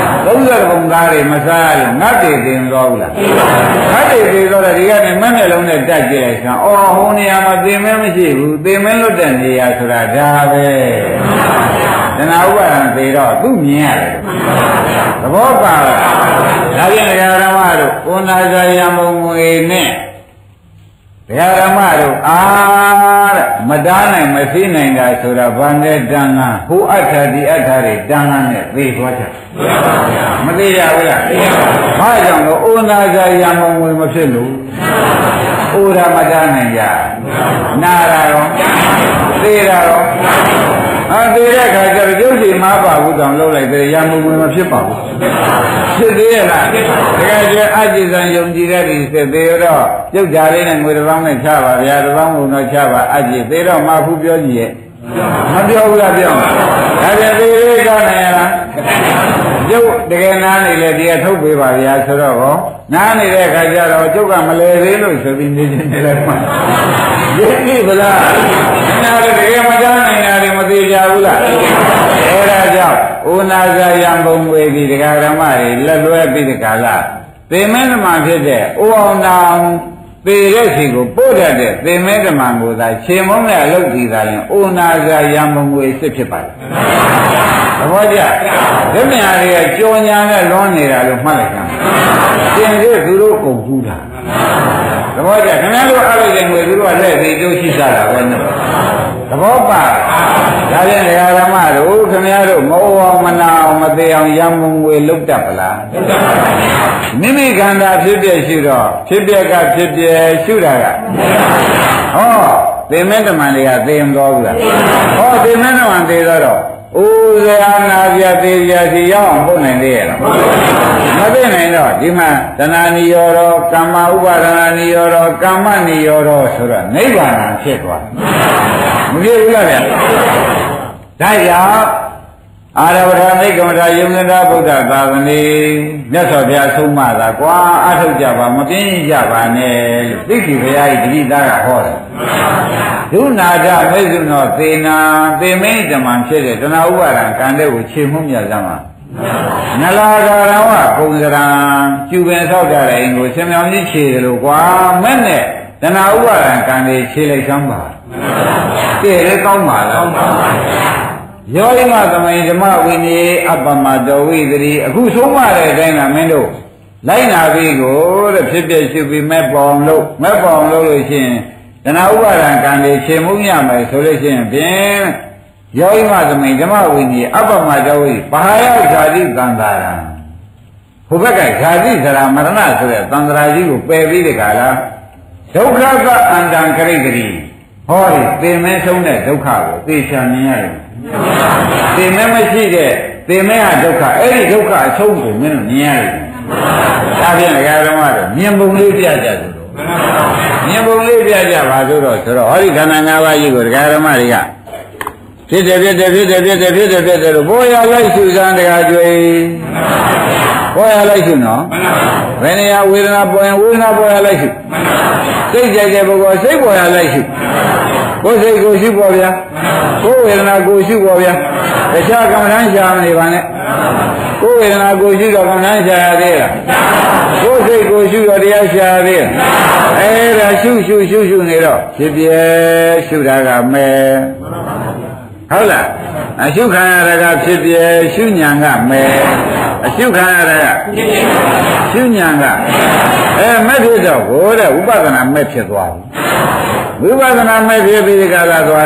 Speaker 1: 30ပုံသားတွေမစားရလို့ငတ်သေးသွားဘူးလားငတ်သေးသွားတော့ဒီကနေမက်မျက်လုံးနဲ့တက်ကြည့်လိုက်စမ်းအော်ဟိုနေရာမှာသင်္မင်းမရှိဘူးသင်္မင်းလွတ်တဲ့နေရာဆိုတာဒါပဲတဏှာဥပါဒံသေးတော့သူ့မြင်ရတယ်သဘောပါလားဒါဖြင့်ဓမ္မတို့ကိုနာဇာယံမုံငွေနဲ့ဓမ္မတို့တဲ့မတားနိုင်မသိနိုင်တာဆိုတာဘာနဲ့တန်ခါဟိုအထာဒီအထာတွေတန်ခါနဲ့သိသွားကြမသိရဘူးလားဘာကြောင့်လို့ဩနာဇာယံမုံငွေမဖြစ်လို့ဩရမတားနိုင်ကြနာရရောသိရရောသေးတဲ့ခါကျတော့ကျုပ်စီမပါဘူးတောင်လှုပ်လိုက်တယ်ရမုံဝင်မဖြစ်ပါဘူးဖြစ်သေးရဲ့လားတကယ်ကျအကြည်စံယုံကြည်တဲ့ဒီစစ်သေးတော့ကျုပ်ဓာလေးနဲ့ငွေတစ်ပေါင်းနဲ့ချပါဗျာတစ်ပေါင်းကုန်တော့ချပါအကြည်သေးတော့မဖူးပြောကြည့်ရဲ့မပြောဘူးလားပြောဒါကြသေးလေးကနိုင်ရလားကျုပ်တကယ်နားနေလေဒီကထုတ်ပေးပါဗျာဆိုတော့ဟောနားနေတဲ့ခါကျတော့ကျုပ်ကမလဲသေးလို့ဆိုပြီးနေနေလိုက်မှဒီပြီဗလားနားတကယ်မကြားနိုင်တာတွေမသိကြဘူးလားအဲဒါကြောင့်ဥနာဇာယံဘုံဝေဒီတရားဓမ္မတွေလက်လွဲပြီးဒီကလာသေမင်းဓမ္မဖြစ်တဲ့ဥအောင်တောင်ပေတဲ့စီကိုပို့တတ်တဲ့သေမင်းဓမ္မကိုသာခြေမုံနဲ့အလုပ်ကြည့်တာရင်ဥနာဇာယံဘုံဝေစစ်ဖြစ်ပါလေသဘောကျဒီမြာတွေကကြော်ညာနဲ့လွန်နေတာလို့မှတ်လိုက်ကြသင်စစ်သူတို့ကုန်ကူးတာသဘောကျခင်ဗျားတို့အားလိုက်တဲ့ငွေသူတို့ကလက်သေးကျိုးရှိကြတာပဲနော်သဘောပါဒါဖြင့်ဓမ္မတို့ခင်ဗျားတို့မဟုတ်အောင်မနာအောင်မသေးအောင်ရံမုံငွေလုတ်တတ်ပလားမိမိခန္ဓာဖြစ်ပြရှုတော့ဖြစ်ပြကဖြစ်ပြရှုတာကဟောသေမင်းတမန်တွေကသေမတော်ဘူးလားဟောသေမင်းတမန်သေတော့ဥဇာနာပြသေးပြစီရောက်အောင်ပို့နိုင်သေးရဲ့လားမသိနိုင်တော့ဒီမှာတဏှာနိရောဓကမ္မဥပါဒနာနိရောဓကမ္မနိရောဓဆိုတော့နိဗ္ဗာန်ဖြစ်သွားမဖြစ်ဘူးလားဗျာဒါကြောင့်အာရဝဋ္ဌနိကမထာယုံနတာဗုဒ္ဓသာသနေမြတ်စွာဘုရားဆုံးမတာကွာအထုတ်ကြပါမပြင်းကြပါနဲ့လို့သိက္ခာဘုရားဤတတိသားကဟောတယ်ဒုနာဒမိတ်ဆုနောသေနာသေမိတ်ဓမ္မဖြစ်တဲ့တဏှာဥပါဒံကံတဲ့ကိုခြေမှုမြတ်စမ်းပါနလာကာရဝကုံစရံကျူပင်ဆောက်ကြတဲ့အိမ်ကိုဆင်မြောင်ကြီးခြေတယ်လို့ကွာမဲ့နဲ့တဏှာဥပါဒံကံတွေခြေလိုက်စမ်းပါတည့်လည်းကောင်းပါလားယောဂိမသမိန်ဓမ္မဝိနည်းအပ္ပမတောဝိသတိအခုဆုံးမတဲ့အတိုင်းကမင်းတို့လိုက်နာပြီးကိုတဲ့ဖြစ်ဖြစ်ရှုပြီးမဲ့ပေါင်လို့လို့ရှိရင်တဏှာဥပါဒံကံတွေခြေမှုရမယ်ဆိုလို့ရှိရင်ဖြင့်ယောဂိမသမိန်ဓမ္မဝိနည်းအပ္ပမတောဝိဘာယောဇာတိသံသာရံဟိုဘက်ကဇာတိဇရာမရဏဆိုတဲ့သံဃာကြီးကိုပယ်ပြီးတဲ့ခါလားဒုက္ခကအန္တံခရိတ္တိဟောဒီသင်မဲဆုံးတဲ့ဒုက္ခကိုသိချင်မြင်ရတယ်သင်မဲမရှိတဲ့သင်မဲဟာဒုက္ခအဲ့ဒီဒုက္ခအဆုံးကိုမင်းတို့မြင်ရတယ်ဒါဖြင့်ဓမ္မတို့မြင်ပုံလေးပြကြဆိုတော့မြင်ပုံလေးပြကြပါဆိုတော့ဟောဒီခန္ဓာ၅ပါးကြီးကိုဓမ္မတွေကဖြစ်တယ်လို့ဘောရလိုက်ရှုစမ်းတရားကျွေးဘောရလိုက်ရှုနော်ဘယ်နေရာဝေဒနာပေါ်ရင်ဝေဒနာပေါ်ရလိုက်ရှုစိတ်ကြိုက်တဲ့ပုဂ္ဂိုလ်စိတ်ပေါ်ရလိုက်ရှုကိုယ်စိတ်ကိုရှုပေါ်ဗျာကိုယ်ဝေဒနာကိုရှုပေါ်ဗျာတခြားကမ္မဋ္ဌာန်းရှာမနေပါနဲ့ကိုယ်ဝေဒနာကိုရှုတော့ကမ္မဋ္ဌာန်းရှာရသေးလားကိုယ်စိတ်ကိုရှုတော့တရားရှာရသေးလားအဲ့ဒါရှုနေတော့ဖြစ်ပြရှုတာကမဲ့ဟုတ်လားအရှုခံရတာကဖြစ်ပြရှုညာကမဲ့အရှုခံရတာကရှုညာကမဲ့ဖြစ်တော့ကိုတဲ့ဥပဒနာမဲ့ဖြစ်သွားပြီဝိပဿနာမဲ့ဖြစ်ပြီးကြလာသွားတော့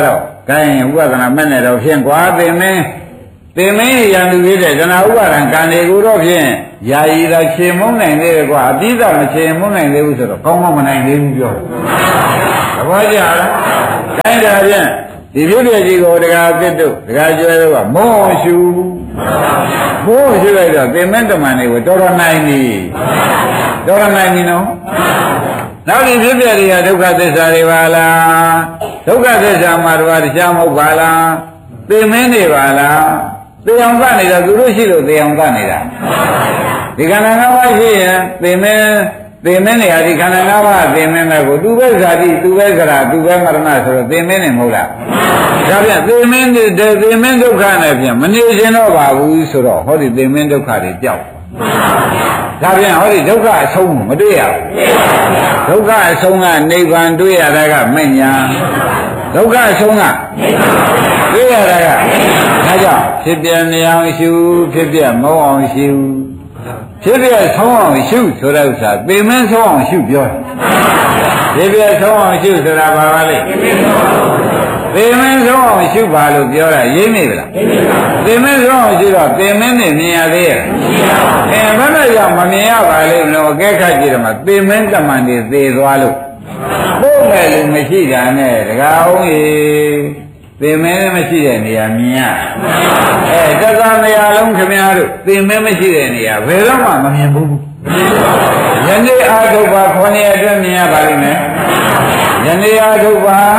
Speaker 1: ကိုင်းဥပဒနာမဲ့နဲ့တော့ဖြင့်ကွာသင်မင်းရန်သူဖြစ်တဲ့တဏှာဥပါဒံကံတွေကိုတော့ဖြင့်ယာယီသာခြေမုံနိုင်သေးတယ်ကွာအပြီးသားမခြေမုံနိုင်သေးဘူးဆိုတော့ကောင်းမနိုင်သေးဘူးပြောသဘောကျလားကိုင်းတာဖြင့်ဒီပြုတဲ့ကြီးကိုတရားသစ်တို့တရားကျွဲတို့ကမောရှုလိုက်တော့သင်္မင်းတမန်တွေကိုတော်တော်နိုင်ပြီနော်နောက်ဒီဖြစ်ပြတွေကဒုက္ခသစ္စာတွေပါလားဒုက္ခသစ္စာမှာတော့တရားမဟုတ်ပါလားသင်္မင်းတွေပါလားသေအောင်ကနေတာသူတို့ရှိလို့သေအောင်ကနေတာဒီခန္ဓာ၅ပါးရှိရင်သင်္မင်းတွေဟာဒီခန္ဓာ၅ပါးသင်္မင်းတွေကိုသူပဲဇာတိသူပဲကရာသူပဲမရဏဆိုတော့သင်္မင်းတွေမဟုတ်လားဒါပြန်သင်္မင်းဒုက္ခနဲ့ပြန်မနေခြင်းတော့ပါဘူးဆိုတော့ဟောဒီသင်္မင်းဒုက္ခတွေကြောက်ဒါပြန်ဟောဒီဒုက္ခအဆုံးမတွေ့ရဘူးဒုက္ခအဆုံးကနိဗ္ဗာန်တွေ့ရတာကမဉ္ဇဏ်ဒုက္ခအဆုံးကတွေ့ရတာကဒါကြောင့်ဖြစ်ပြနေအောင်ရှုဖြစ်ပြမဟုတ်အောင်ရှုဖြစ်ပြဆုံးအောင်ရှုဆိုတဲ့ဥစ္စာသင်္မင်းဆုံးအောင်ရှုပြောတယ်ဖြစ်ပြဆုံးအောင်ရှုဆိုတာဘာပါလဲသင်္မင်းဆုံးအောင်ရှုပါလို့ပြောတာရိပ်နေပြီလားသင်္မင်းဆုံးအောင်ရှုတော့သင်္မင်းနဲ့မြင်ရသေးရဲ့ဘယ်နဲ့ကြောင့်မမြင်ရပါလိမ့်လို့အကဲခတ်ကြည့်တယ်မှာသင်္မင်းတမန်တွေသေသွားလို့ပို့မယ်လို့မရှိတာနဲ့တကားအောင်ကြီးသင်္မင်းမရှိတဲ့နေရာမြင်ရတက္ကမရာလုံးခင်ဗျားတို့သင်္မင်းမရှိတဲ့နေရာဘယ်တော့မှမမြင်ဘူးယနေ့အာထုပ်ပါ9ရက်အတွင်းမြင်ရပါလိမ့်မယ်ယနေ့အာထုပ်ပါ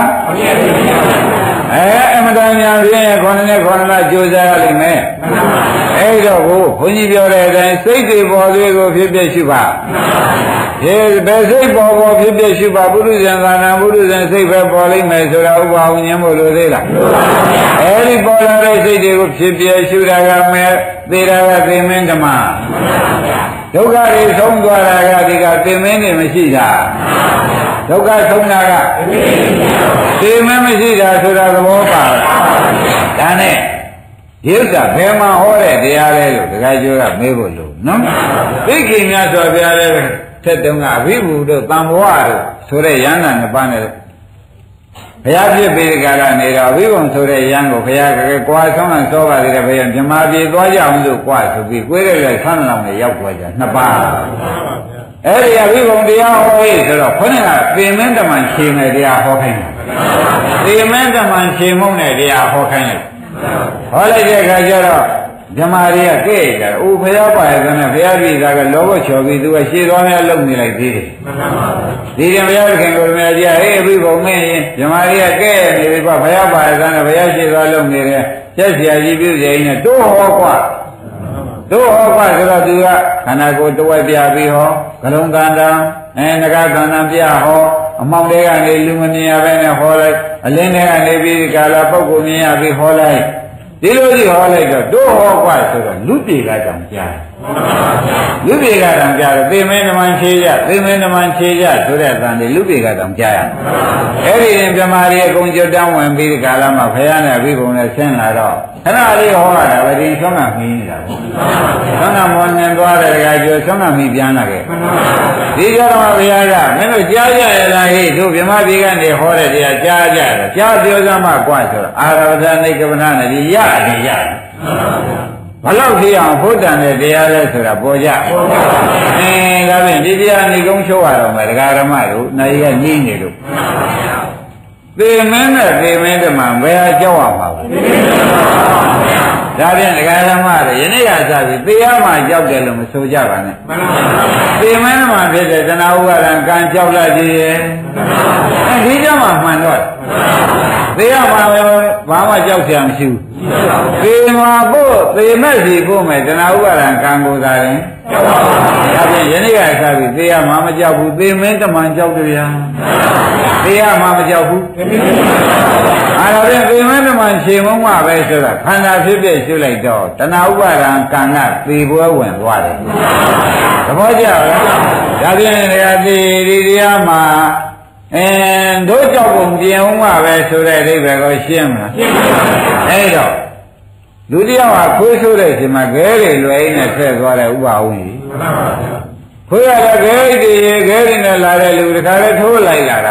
Speaker 1: အမတန်ညာပြည့်9နဲ့9လကြိုးစားရလိမ့်မယ်အဲ့တော့ကိုဘုန်းကြီးပြောတဲ့အတိုင်းစိတ်တွေပေါ်သေးကိုဖြစ်ဖြစ်ရှိပါဒီဘယ်စိတ်ပေါ်ဖြစ်ဖြစ်ရှိပါပုရိသံသာနာပုရိသံစိတ်ပဲပေါ်လိမ့်မယ်ဆိုတာဥပဝဉ္ဉ္မို့လို့သေးလားအဲ့ဒီပေါ်လာတဲ့စိတ်တွေကိုဖြစ်ဖြစ်ရှိတာကမဲ့သေတာကသင်္မင်းဓမ္မဒုက္ခတွေဆုံးသွားတာကဒီကသင်္မင်းတွေမရှိတာဒုက္ခဆုံးတာကသင်္မင်းမရှိတာဆိုတာသဘောပါဒါနဲ့ဒီဥစ္စာဘယ်မှာဟောတဲ့တရားလဲလို့ဒကာကျော်ကမေးဖို့လို့နော်သိခင်များဆိုပြရတဲ့ထက်တုံးကအဘိဓုတို့တန်ဘဝတို့ဆိုတဲ့ယန္တာနှစ်ပါးနဲ့ဘုရားဖြစ်ပေကြတာနေတော့အဘိဓုဆိုတဲ့ယန္ကိုဘုရားကကွာဆုံးအောင်စောပါသေးတယ်ဘုရားမြမပြေသွားကြအောင်လို့ကွာဆိုပြီးကိုယ်ရဲ့ဆန်းလောင်နဲ့ရောက်သွားကြနှစ်ပါးအဲ့ဒီအဘိဓုတရားဟောရေးဆိုတော့ခေါင်းကသင်္မင်းတမန်ခြေနဲ့တရားဟောခိုင်းတယ်သင်္မင်းတမန်ခြေမုံနဲ့တရားဟောခိုင်းတယ်ဟောလိုက်တဲ့အခါကျတော့ဓမ္မတွေကကဲ့ကြတယ်။အိုးဘုရားပါရဲ့ကနေဘုရားပြည်သားကလောဘချော်ပြီးသူကရှေ့သွားများလုံနေလိုက်သေးတယ်။ဒီရင်ဘုရားခင်ကိုယ်များကြီးဟေးအဘိဘုံမင်းရင်ဓမ္မတွေကကဲ့နေပြီကွာဘုရားပါရဲ့ကနေဘုရားရှေ့သွားလုံနေတယ်။ချက်ဆရာကြီးပြုစရာကြီးနဲ့တို့ဟောကွာဆိုတော့သူကခန္ဓာကိုယ်တဝက်ပြပြီးဟောဂလုံးကန္တံငကကန္တံပြဟောအမောင်တွေကနေလူမမြင်ရဘဲနဲ့ဟောလိုက်အလင်းတွေကနေပြီးကာလပုဂ္ဂိုလ်မြင်ရပြီးဟောလိုက်ဒီလိုကြီးဟောလိုက်တော့တို့ဟောကွာဆိုတော့လူပြေကတောင်ကြားလူပြေကတောင်ကြားတော့သေမင်းဓမ္မခြေရသေမင်းဓမ္မခြေရဆိုတဲ့အတန်တွေလူပြေကတောင်ကြားရအဲ့ဒီရင်ပြမာရီအကုန်ကျွတ်တန်းဝင်ပြီးကာလမှာဖယားနဲ့အဘိဘုံနဲ့ဆင်းလာတော့ခဏလေးဟောရတာပဲဒီဆုံးကမီးနေတာပေါ့ဆုံးကမောင်းနေသွားတဲ့ကကျော်ဆုံးကမီးပြန်လာခဲ့ဒီကြတော့ဘုရားကမင်းတို့ကြားကြရလားဟိတို့ဗြဟ္မပြည်ကနေဟောတဲ့တရားကြားကြတယ်ကြားပြောစမ်းမှကွာဆိုတော့အာရဝဇ္ဇနိကပဏနဲ့ဒီရတယ်ဘလောက်ကြည့်အောင်ဘုဒ္ဓံတဲ့တရားလဲဆိုတာပေါ်ကြဒါဖြင့်ဒီတရားဏိကုံးချုပ်ရတော့မယ်ဒကာဓမ္မတို့နိုင်ရညင်းနေလို့သေမင်းနဲ့သေမင်းတမန်ဘယ်ဟာကြောက်ရမှာလဲဒါဖြင့်ဒကာဓမ္မတွေယနေ့ကစပြီးသေရမှာကြောက်တယ်လို့မဆိုကြပါနဲ့သေမင်းမှာဖြစ်တဲ့တဏှာဥပါဒံကံကြောက်လာကြည့်ရဲ့ဒီကြောင့်မှမှန်တော့သေရမှာပဲဘာမှကြောက်စရာမရှိဘူးသေမှာဖို့သေမဲ့စီဖို့မယ်တဏှာဥပါဒံကံကိုသာရင်ဒါဖြင့်ယနေ့ကစပြီးသေရမှာမကြောက်ဘူးသေမင်းတမန်ကြောက်တယ်ဗျာသေရမှာမကြောက်ဘူးအဲ့ဒါဖြင့်သေမင်းတမန်ခြေမုံမှပဲဆိုတာခန္ဓာဖြစ်ဖြစ်ရှုလိုက်တော့တဏှာဥပါဒံကံကသေပွဲဝင်သွားတယ်သဘောကျလားဒါဖြင့်ဒီတရားမှာတို့ကြောက်ပုံပြင်အောင်မှပဲဆိုတဲ့အဓိပ္ပာယ်ကိုရှင်းမလားရှင်းပါဘူးအဲ့တော့လူတယောက်ကခွေးဆိုးတဲ့အချိန်မှာခဲတွေလွယ်ရင်းနဲ့ဆက်သွားတဲ့ဥပဝင်းကြီးမှန်ပါပါခွေးရတဲ့ခဲတွေနဲ့လာတဲ့လူတခါလဲထိုးလိုက်လာတာပဲမှ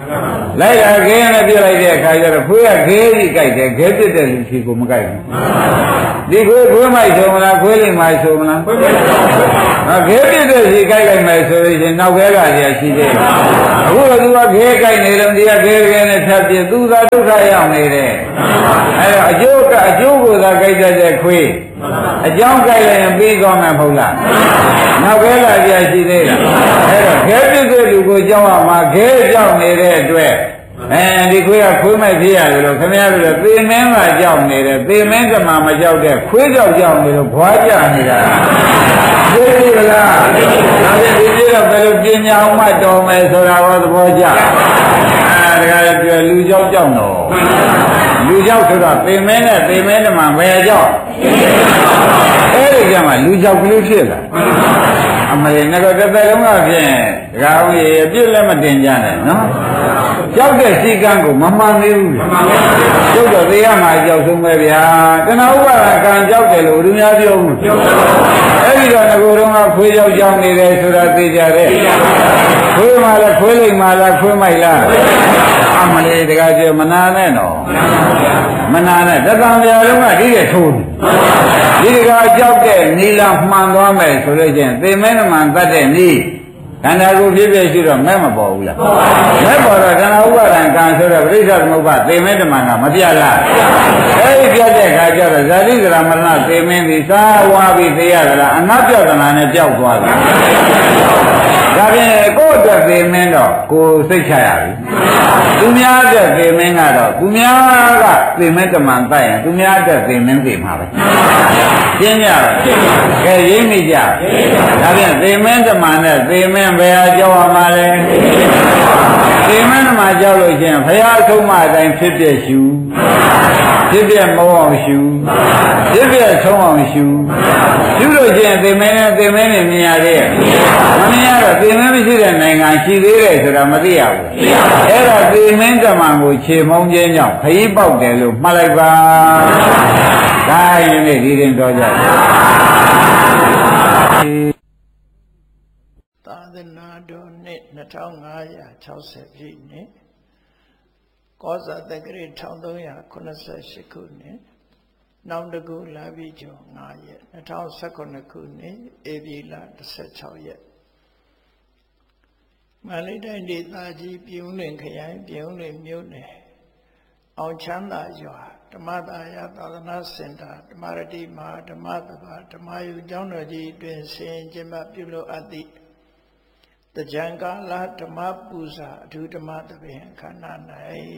Speaker 1: လိုက်လာခဲနဲ့ပြလိုက်တဲ့အခါကျတော့ခွေးကခဲကြီးကြိုက်တယ်ခဲပြစ်တဲ့လူစီကိုမကြိုက်ဘူးဒီခွေးမိုက်ဆိုမလားခွေးလိမ့်မိုက်ဆိုမလားခဲပြစ်တဲ့စီကြိုက်လိုက်မယ်ဆိုရင်နောက်ခဲကကြီးရှိသေးတယ်အခုကသူကခဲကြိုက်နေတော့ဒီကခဲနဲ့ဖြတ်ပြသူသာဒုက္ခရောက်နေတယ်အဲတော့အကျိုးကိုသာကြိုက်တတ်တဲ့ခွေးအကြောင်းကြိုက်လိုက်ရင်ပြီးသွားမှာမဟုတ်လားနောက်ခဲကကြီးရှိသေးတယ်အဲတော့ခဲပြစ်တဲ့လူကိုကြောက်ရမှာခဲကြောက်နေတဲ့အတွက်ဒီခွေးကခွေးမိုက်ဖြစ်ရတယ်လို့ခင်ဗျားတို့သေမင်းကကြောက်နေတယ်သေမင်းကမှမကြောက်တဲ့ခွေးကြောက်နေလို့ဘွားကြနေတာသိပြီလားဒါဖြင့်ဒီပြတော့ဘယ်လိုပညာအောင်မှတော်မယ်ဆိုတာဟောသဘောကျဒါကြပြောလူကြောက်တော့လူကြောက်ဆိုတော့သေမင်းနဲ့သေမင်းတမန်ဘယ်ကြောက်အဲ့ဒီကြမှာလူကြောက်ကလေးဖြစ်လာအမေငါတို့တစ်သက်လုံးကဖြင့်ဒကာဦးရေအပြစ်လည်းမတင်ကြနဲ့နော်ကြောက်တဲ့စီကံကိုမမှန်သေးဘူးကျုပ်တော့သေရမှာကြောက်ဆုံးပဲဗျာတဏှာဥပါဒကံကြောက်တယ်လို့သူများပြောဘူးအဲ့ဒီတော့ငကိုယ်တော်ကခွေးကြောက်နေတယ်ဆိုတာသိကြတယ်ခွေးမှလည်းခွေးလိမ့်မှလားခွေးမိုက်လားအမလေးတကားကျမနာနဲ့တော့မနာနဲ့တသံဗျာလုံးကဒီတဲ့ထိုးဒီတကားကြောက်တဲ့နီလာမှန်သွားမယ်ဆိုလို့ချင်းသေမဲနမှန်တတ်တဲ့နီးခန္ဓာကိုယ်ဖြစ်ဖြစ်ရှိတော့မဲမပေါ်ဘူးလားမဲပေါ်တော့ခန္ဓာဥပါဒံကံဆိုတော့ပရိစ္ဆေသမုပ္ပါသေမဲတမန်ကမပြတ်လားအဲဒီပြတ်တဲ့အခါကျတော့ဇာတိကရမရဏသေမင်းဒီသာဝါပြီးသေရသလားအနတ်ပြောက်သနာနဲ့ပျောက်သွားတယ်ဒါဖြင့်ကိုယ့်အတွက်သေမင်းတော့ကိုယ်စိတ်ချရပြီသူများအတွက်သေမင်းကတော့သူများကသေမင်းတမန်တိုက်ရင်သူများအတွက်သေမင်းသေမှာပဲရှင်းကြပါကဲရင်းမိကြဒါဖြင့်သေမင်းတမန်နဲ့သေမင်းဘယ်ဟာကြောက်ရမှာလဲသေမင်းတမန်ကြောက်လို့ချင်းဘုရားဆုံးမအတိုင်းဖြစ်ပြရှုဖြစ်ပြမအောင်ရှုဖြစ်ပြဆုံးအောင်ရှုလို့ချင်းသေမင်းနဲ့သေမင်းနဲ့မြင်ရသေးရဲ့မမြင်ရတော့သေမင်းမရှိတဲ့နိုင်ငံရှိသေးတယ်ဆိုတာမသိရဘူးအဲ့ဒါသေမင်းတမန်ကိုခြေမုံခြင်းကြောင့်ခရီးပေါက်တယ်လို့မှတ်လိုက်ပါဒါရင်လေဒီရင်တော်ကြ
Speaker 2: သာသနာတော်နှစ်2560ပြည့်နှစ်ကောဇာတက္ကရာ1388ခုနှစ်နောင်တကူလာပြီးကျော်9ရက်2019ခုနှစ်ဧပြီလ16ရက်မန္တလေးတိုင်းဒေသကြီးပြည်ဦးလွင်ခရိုင်ပြည်ဦးလွင်မြို့နယ်အောင်ချမ်းသာရွာဓမ္မသာယသာသနာစင်တာဓမ္မရတိမဟာဓမ္မသဘာဓမ္မယုကျောင်းတော်ကြီးတွင်ဆင်ကျင်းပပြုလုပ်အပ်သည့်တကြံကာလဓမ္မပူဇာအထူးဓမ္မသဘင်ခန္ဓာ၌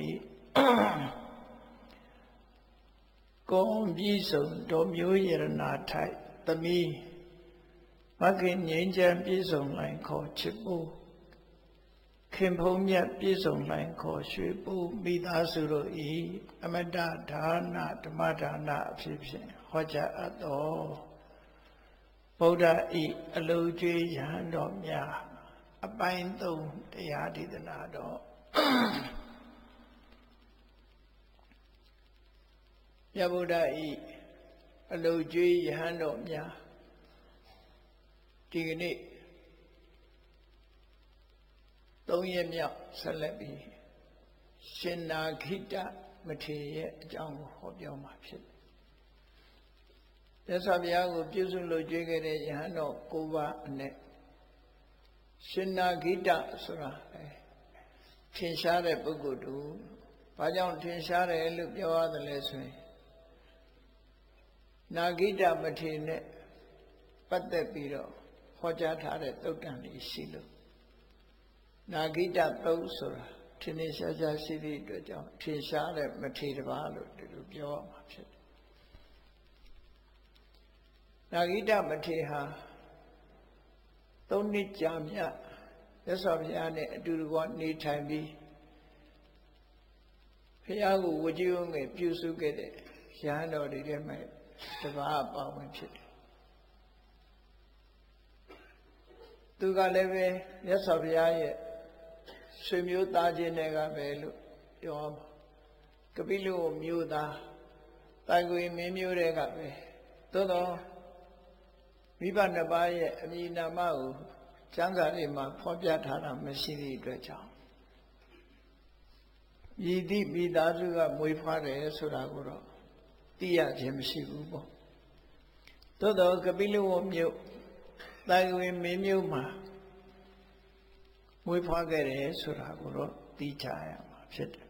Speaker 2: ကုံပြီးဆုံးတော်မျိုးရဏထိုက်သမီးမခင်ငြိမ်းချမ်းပြည့်စုံလိုင်ခေါ်ချစ်ဖို့ခင်ဖုံးမြတ်ပြည့်စုံလိုင်ခေါ်ရွှေပိုးမိသားစုတို့ဤအမတဒါနဓမ္မဒါနအဖြစ်ဖြင့်ဟောကြားအပ်သောဗုဒ္ဓဤအလုံးကျွေးရဟန်းတော်များအပိုင်း3တရားဒေသနာတော်မြတ်ဗုဒ္ဓဤအလုံးကျွေးရဟန်းတော်များဒီကနေ့3ရက်မြောက်ဆက်လက်ပြီးရှင်နာခိတမထေရရဲ့အကြောင်းကိုဟောပြောမှာဖြစ်တယ်။မြတ်စွာဘုရားကိုပြုစုလို့ကြွေးခဲ့တဲ့ယဟန်တော်9ပါးအနက်ရှင်နာခိတဆိုတာထင်ရှားတဲ့ပုဂ္ဂိုလ်တူဘာကြောင့်ထင်ရှားတယ်လို့ပြောရတယ်လဲဆိုရင်နာခိတမထေရနဲ့ပတ်သက်ပြီးတော့ဟောကြားထားတဲ့သုတ်တန်လေးရှိလို့နာဂိတသုတ်ဆိုတာထင်ရှားရှားရှိသည့်အတွက်ကြောင့်ထင်ရှားတဲ့မထေရဘာလို့ဒီလိုပြောရမှာဖြစ်တယ်။နာဂိတမထေရဟာ3နှစ်ကြာမြတ်မြတ်စွာဘုရားနဲ့အတူတကွနေထိုင်ပြီးဘုရားကိုဝကြည်ဝငယ်ပြုစုခဲ့တဲ့ရဟန်းတော်တွေထဲမှာတပါးပါဝင်ဖြစ်တယ်။သူကလည်းပဲမြတ်စွာဘုရားရဲ့ဆွေမျိုးသားချင်းတွေကပဲလို့ပြောမှာကပိလုမျိုးသားတိုင်ကိုမင်းမျိုးတွေကပဲသို့တော့မိဘနှစ်ပါးရဲ့အမည်နာမကိုကျမ်းစာတွေမှာဖော်ပြထားတာမရှိသည့်အတွက်ကြောင့်မြည်သည့်မိသားစုကမွေးဖွားတယ်ဆိုတာကိုတော့သိရခြင်းမရှိဘူးပေါ့သို့တော့ကပိလဝမြို့တာဝေမင်းမြို့မှာမွေးဖွားခဲ့တယ်ဆိုတာကိုတော့သိကြရမှာဖြစ်တယ်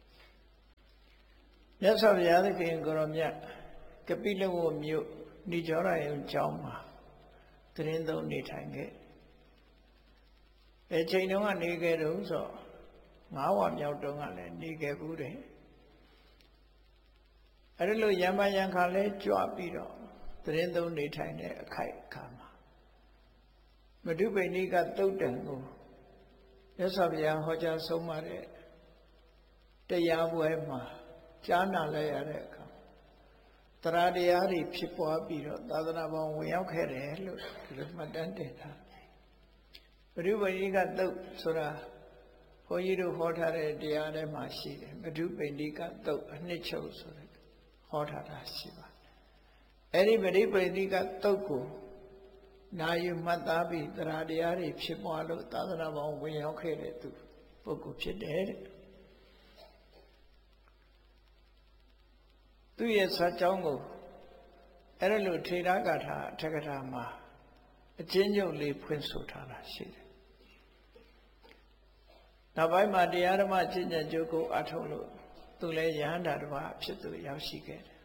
Speaker 2: မြတ်စွာဘုရားသခင်ကိုရောမြတ်ကပိလဝမြို့ဏိကျောရယုံကျောင်းမှာသရင်သုံးနေထိုင်ခဲ့ဘယ်ချိန်တုန်းကနေခဲ့တုန်းဆို9 ဝမြောက်တုန်းကလည်းနေခဲ့ဘူးတယ်အဲ့လိုရံပါရံခါလဲကြွပြီးတော့သရင်သုံးနေထိုင်တဲ့အခိုက်အခါမှာမဓုပိဏိကသုတ်တံကိုမြတ်စွာဘုရားဟောကြားဆုံးမတဲ့တရားပွဲမှာကြားနာလိုက်ရတဲ့အခါတရားတရားတွေဖြစ်ပွားပြီးတော့သာသနာပေါင်းဝင်ရောက်ခဲ့တယ်လို့ဒီလိုမှတ်တမ်းတင်တာမဓုပိဏိကသုတ်ဆိုတာဘုန်းကြီးတို့ဟောထားတဲ့တရားထဲမှာရှိတယ်မဓုပိဏိကသုတ်အနှစ်ချုပ်ဆိုတဲ့ဟောထားတာရှိပါတယ်အဲ့ဒီမဓုပိဏိကသုတ်ကိုနာယူမှတ်သားပြီးတရားတရားတွေဖြစ်ပွားလို့သာသနာပေါင်းဝင်ရောက်ခဲ့တဲ့သူပုဂ္ဂိုလ်ဖြစ်တယ်တဲ့သူရဲ့ဇာတ်ကြောင်းကိုအဲ့လိုထေရဂါထာအထက်ကထာမှာအချင်းချုပ်လေးဖွင့်ဆိုထားတာရှိတယ်နောက်ပိုင်းမှာတရားဓမ္မကျင့်ကြံကြိုးကိုအထုတ်လို့သူလည်းယဟန္တာတစ်ပါးဖြစ်သူရောက်ရှိခဲ့တယ်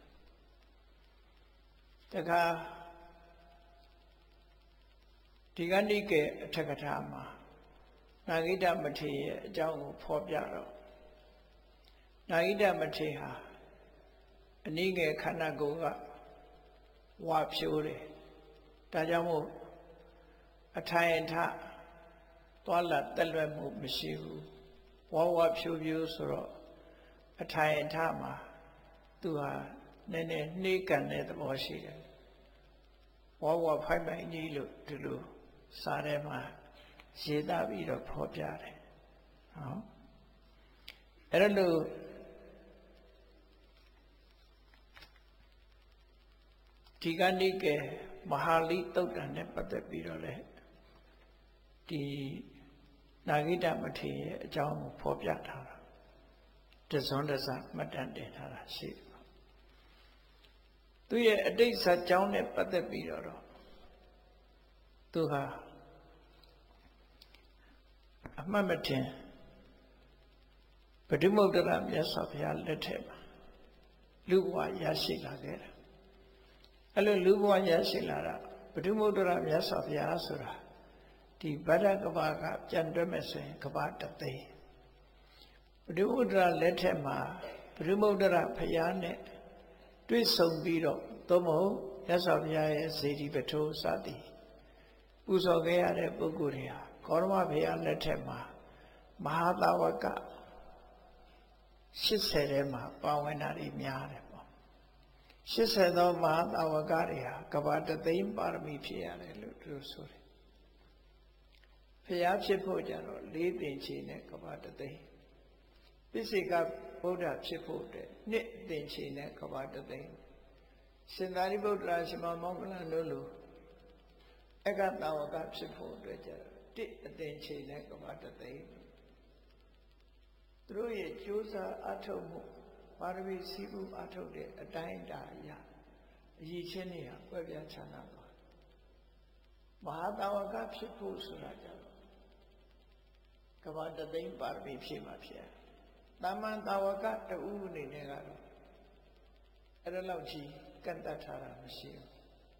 Speaker 2: တခါဒီကနေ့ကအထက်ကထာမှာနာဂိတမထေရရဲ့အကြောင်းကိုဖော်ပြတော့နာဂိတမထေရဟာအနည်းငယ်ခန္ဓာကိုယ်ကဝါဖြိုးတယ်ဒါကြောင့်မို့အထိုင်အထသွားလာတက်လွယ်မှုမရှိဘူးဝါဖြိုးဖြိုးဆိုတော့အထိုင်အထမှာသူဟာနည်းနည်းနှေးကန်တဲ့သဘောရှိတယ်ဝါဖိုက်ပိုင်ကြီးလို့ဒီလိုစာထဲမှာရေးသားပြီးတော့ဖော်ပြတယ်နော်အဲ့လိုဒီကနေ့ကမဟာလိသုတ်တံနဲ့ပတ်သက်ပြီးတော့လေဒီနာဂိတမထေရရဲ့အကြောင်းကိုဖော်ပြထားတာတစွန်းတစမှတ်တမ်းတင်ထားတာရှိတယ်သူရဲ့အတိတ်ဇာတ်ကြောင်းနဲ့ပတ်သက်ပြီးတော့သူဟာအမှတ်မထင်ဗုဒ္ဓမုဒ္ဒရာမြတ်စွာဘုရားလက်ထက်မှာလူဘဝရရှိလာခဲ့တာအဲ့လိုလူဘဝရရှိလာတာဗုဒ္ဓမုဒ္ဒရာမြတ်စွာဘုရားဆိုတာဒီဗဒ္ဒကဘာကပြန်တွဲမဲ့ဆိုရင်ကဘာတသိန်းဗုဒ္ဓမုဒ္ဒရာလက်ထက်မှာဗုဒ္ဓမုဒ္ဒရာဘုရားနဲ့တွေ့ဆုံပြီးတော့သို့မဟုတ်မြတ်စွာဘုရားရဲ့စေတီပထိုးစသည်ပူဇော်ခဲ့ရတဲ့ပုဂ္ဂိုလ်တွေဟာဂေါရမဘုရားလက်ထက်မှာမဟာသာဝက80ထဲမှာပါဝင်တာတွေများတယ်ပေါ့80သောမဟာသာဝကတွေဟာကဘာတသိန်းပါရမီဖြည့်ရတယ်လို့သူတို့ဆိုတယ်ဘုရားဖြစ်ဖို့ကြတော့၄သင်္ချေနဲ့ကဘာတသိန်းပိစိကဗုဒ္ဓဖြစ်ဖို့တဲ့နှစ်သင်္ချေနဲ့ကဘာတသိန်းရှင်သာရိပုတ္တရာရှင်မောဂလန်တို့လိုအကတာဝကဖြစ်ဖို့အတွက်ကြတော့တစ်အသင်္ချေနဲ့ကဘာတသိန်းသူတို့ရဲ့ကြိုးစားအထုတ်မှုပါရမီစီးပူးအထုတ်တဲ့အတိုင်းအတာအရာအရည်ချင်းတွေဟာကွဲပြားခြားနားပါမဟာတာဝကဖြစ်ဖို့ဆိုတာကြတော့ကဘာတသိန်းပါရမီဖြည့်မှာဖြစ်တာမန်တာဝကတူအနေနဲ့ကတော့အဲ့ဒါလောက်ကြီးကန့်တတ်ထားတာမရှိဘူး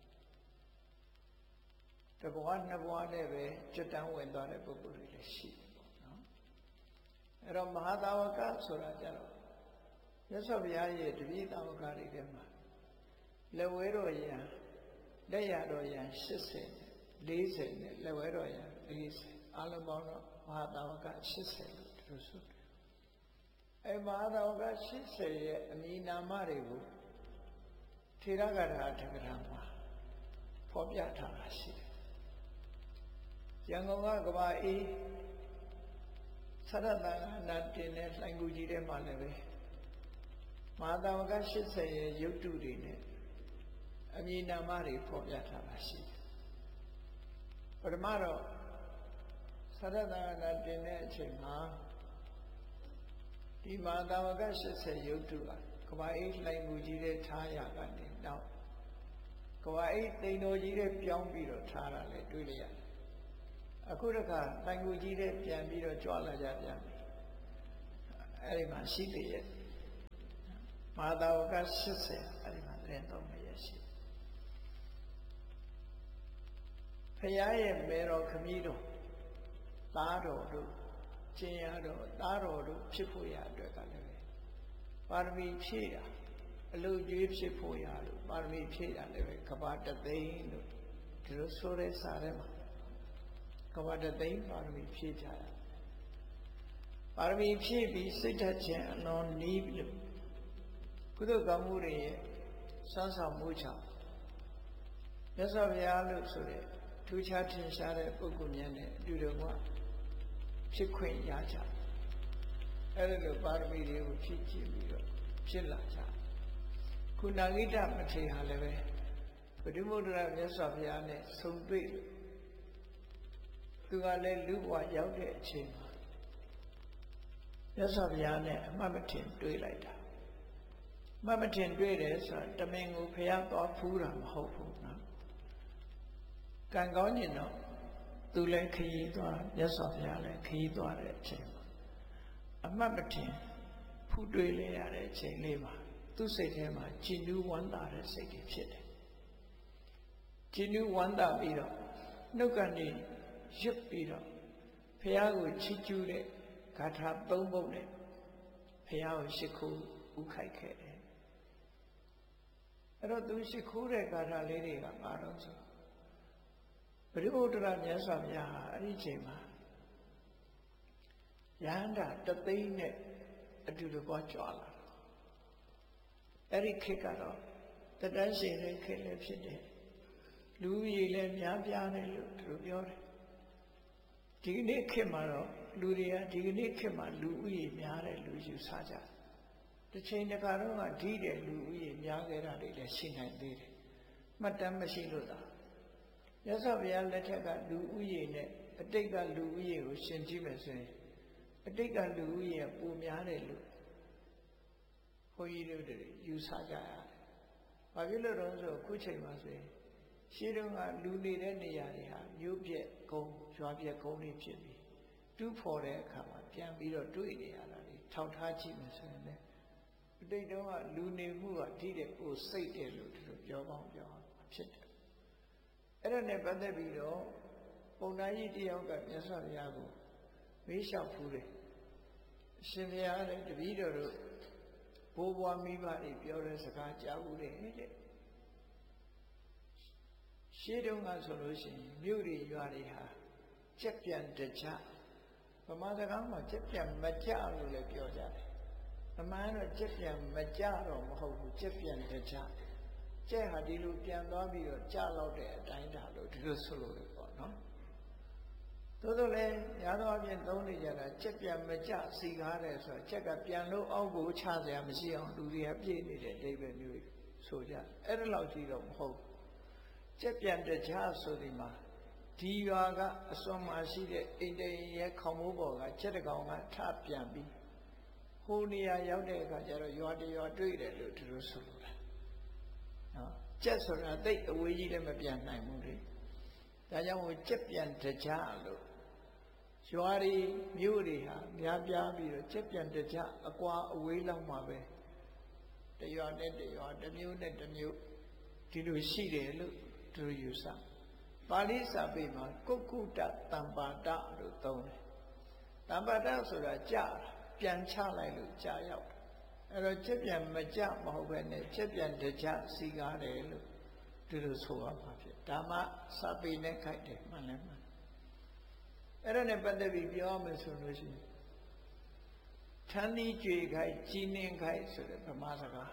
Speaker 2: တဘဝနှစ်ဘဝနဲ့ပဲကျွတ်တန်းဝင်သွားတဲ့ပုဂ္ဂိုလ်တွေလည်းရှိတယ်ပေါ့နော်အဲ့တော့မဟာတာဝကဆိုတာကြတော့မြတ်စွာဘုရားရဲ့တပည့်တာဝကတွေထဲမှာလက်ဝဲတော်ရံလက်ရတော်ရံ80 40နဲ့လက်ဝဲတော်ရံ40အလုံးပေါင်းတော့မဟာတာဝက80လို့သူတို့ဆိုတယ်အဲမဟာတာဝက80ရဲ့အမည်နာမတွေကိုထေရဂါထာထက္ကထာမှာဖော်ပြထားတာရှိတယ်ရန်ကုန်ကကဘာအေးသရတ္တနာတင်တဲ့လှိုင်ကူကြီးထဲမှာလည်းပဲမဟာတာဝက80ရဲ့ရုပ်တုတွေနဲ့အမည်နာမတွေဖော်ပြထားတာရှိတယ်ပထမတော့သရတ္တနာတင်တဲ့အချိန်မှာဒီဒီမှာတာဝက80ရုပ်တုကကဘာအိတ်လှိုင်မှုကြီးတဲ့ထားရကနေနောက်ကဘာအိတ်တိမ်တော်ကြီးတဲ့ပြောင်းပြီးတော့ထားတာလေတွေ့လိုက်ရတယ်အခုတခါလှိုင်မှုကြီးတဲ့ပြန်ပြီးတော့ကြွလာကြပြန်ပြီအဲ့ဒီမှာရှိသေးရဲ့မဟာတာဝက80အဲ့ဒီမှာသတင်းတော်မရရှိဖရာရဲ့မေတော်ခမည်းတော်သားတော်တို့ကျင်ရတော်သားတော်တို့ဖြစ်ဖို့ရအတွက်ကလည်းပါရမီဖြည့်တာအလုကျွေးဖြစ်ဖို့ရလို့ပါရမီဖြည့်တာလည်းပဲကဘာတသိန်းလို့ဒီလိုဆိုတဲ့စာထဲမှာကဘာတသိန်းပါရမီဖြည့်ကြရပါရမီဖြည့်ပြီးစိတ်ဓာတ်ခြင်းအလွန်နီးပြီးကုသိုလ်ကောင်းမှုတွေရဲ့စွမ်းဆောင်မှုကြောင့်မြတ်စွာဘုရားလို့ဆိုတဲ့ထူးခြားထင်ရှားတဲ့ပုဂ္ဂိုလ်များနဲ့အတူတူကဖြစ်ခွင့်ရကြအဲ့ဒါလိုပါရမီတွေကိုဖြည့်ကျင့်ပြီးတော့ဖြစ်လာကြခုနာဂိတမထေရဟာလည်းပဲဗုဒ္ဓမုဒ္ဒရာမြတ်စွာဘုရားနဲ့ဆုံတွေ့လို့သူကလည်းလူဘဝရောက်တဲ့အချိန်မှာမြတ်စွာဘုရားနဲ့အမှတ်မထင်တွေ့လိုက်တာအမှတ်မထင်တွေ့တယ်ဆိုတာတမင်ကိုဘုရားသွားဖူးတာမဟုတ်ဘူးနော်ကံကောင်းရင်တော့သူလည်းခရီးသွားမြတ်စွာဘုရားလည်းခရီးသွားတဲ့အချိန်မှာအမှတ်မထင်ဖူးတွေ့လေရတဲ့အချိန်လေးမှာသူ့စိတ်ထဲမှာကြည်နူးဝမ်းသာတဲ့စိတ်တွေဖြစ်တယ်ကြည်နူးဝမ်းသာပြီးတော့နှုတ်ကနေရွတ်ပြီးတော့ဘုရားကိုချီးကျူးတဲ့ဂါထာ၃ပုဒ်နဲ့ဘုရားကိုရှိခိုးဥခိုက်ခဲ့တယ်အဲ့တော့သူရှိခိုးတဲ့ဂါထာလေးတွေကဘာလို့ဆိုပရိဘုဒ္ဓရမြတ်စွာဘုရားဟာအဲ့ဒီအချိန်မှာယန္တာတသိန်းနဲ့အတူတကွကြွလာတာအဲ့ဒီခေတ်ကတော့တတန်းရှင်တဲ့ခေတ်လည်းဖြစ်တယ်လူကြီးလည်းများပြားတယ်လို့သူတို့ပြောတယ်ဒီကနေ့ခေတ်မှာတော့လူတွေကဒီကနေ့ခေတ်မှာလူဦးရေများတယ်လူယူဆကြတစ်ချိန်တခါတော့ကဒီတဲ့လူဦးရေများခဲ့တာတွေလည်းရှိနိုင်သေးတယ်မှတ်တမ်းမရှိလို့သာရသော်ဘုရားလက်ထက်ကလူဦးရေနဲ့အတိတ်ကလူဦးရေကိုရှင်ကြည့်မယ်ဆိုရင်အတိတ်ကလူဦးရေပိုများတယ်လို့ဘုန်းကြီးတို့တွေယူဆကြရတယ်။ဘာဖြစ်လို့လဲဆိုအခုချိန်မှာဆိုရင်ရှင်းတော့ကလူနေတဲ့နေရာတွေဟာမြို့ပြက်ကုန်းရွာပြက်ကုန်းတွေဖြစ်ပြီးတူးဖော်တဲ့အခါမှာပြန်ပြီးတော့တွေ့နေရတာလေထောက်ထားကြည့်မယ်ဆိုရင်လည်းအတိတ်တုန်းကလူနေမှုကဒီတဲ့ကိုစိတ်တယ်လို့ဒီလိုပြောကောင်းပြောဖြစ်တယ်။အဲ့ဒါနဲ့ပတ်သက်ပြီးတော့ပုံနာကြီးတယောက်ကမြတ်စွာဘုရားကိုမေးလျှောက်ဖူးတယ်။အရှင်ဘုရားလည်းတပည့်တော်တို့ဘိုးဘွားမိဘတွေပြောတဲ့စကားကြားဘူးလေတဲ့ရှေးတုန်းကဆိုလို့ရှိရင်မြို့တွေရွာတွေဟာကြက်ပြန်တကြဗမာစကားမှာကြက်ပြန်မကြလို့လည်းပြောကြတယ်အမှန်တော့ကြက်ပြန်မကြတော့မဟုတ်ဘူးကြက်ပြန်တကြကြက်ဟာဒီလိုပြန်သွားပြီးတော့ကြလောက်တဲ့အတိုင်းဒါလို့ဒီလိုဆိုလို့ပေါ့နော်သို့သော်လည်းညာတော့အပြင်သုံးနေကြတာကြက်ပြန်မကြစီကားတယ်ဆိုတော့ကြက်ကပြန်လို့အောက်ကိုချစရာမရှိအောင်လူတွေကပြည့်နေတဲ့အဓိပ္ပာယ်မျိုးဆိုကြအဲ့ဒါလောက်ကြီးတော့မဟုတ်ကြက်ပြန်တကြဆိုဒီမှာဒီရွာကအစွန်မှာရှိတဲ့အိမ်တိန်ရဲ့ခေါင်းမိုးပေါ်ကကြက်တကောင်ကထပြန်ပြီးဟိုနေရာရောက်တဲ့အခါကျတော့ရွာတရွာတွေ့တယ်လို့သူတို့ဆိုလို့နော်ကြက်ဆိုတာတိတ်အဝေးကြီးလည်းမပြန်နိုင်ဘူးလေဒါကြောင့်ဟိုကြက်ပြန်တကြလို့ရွာတွေမြို့တွေဟာများပြားပြီးတော့ကြက်ပြန်တကြအကွာအဝေးလောက်မှာပဲတရွာနဲ့တရွာတစ်မျိုးနဲ့တစ်မျိုးဒီလိုရှိတယ်လို့သူယူဆပါဠိစာပေမှာကုက္ကုတ္တတမ္ပါဒလို့သုံးတယ်တမ္ပါဒဆိုတာကြာပြန်ချလိုက်လို့ကြာရောက်အဲ့တော့ကြက်ပြန်မကြမဟုတ်ပဲနဲ့ကြက်ပြန်တကြစီကားတယ်လို့ဒီလိုဆိုရမှာဖြစ်ဓမ္မစာပေနဲ့ခိုက်တယ်မှန်လဲမှန်အဲ့ဒါနဲ့ပတ်သက်ပြီးပြောရမယ်ဆိုလို့ရှိရင်ထန်းသီးကြွေခိုက်ကြီးနှင်းခိုက်ဆိုတဲ့ဗမာစကား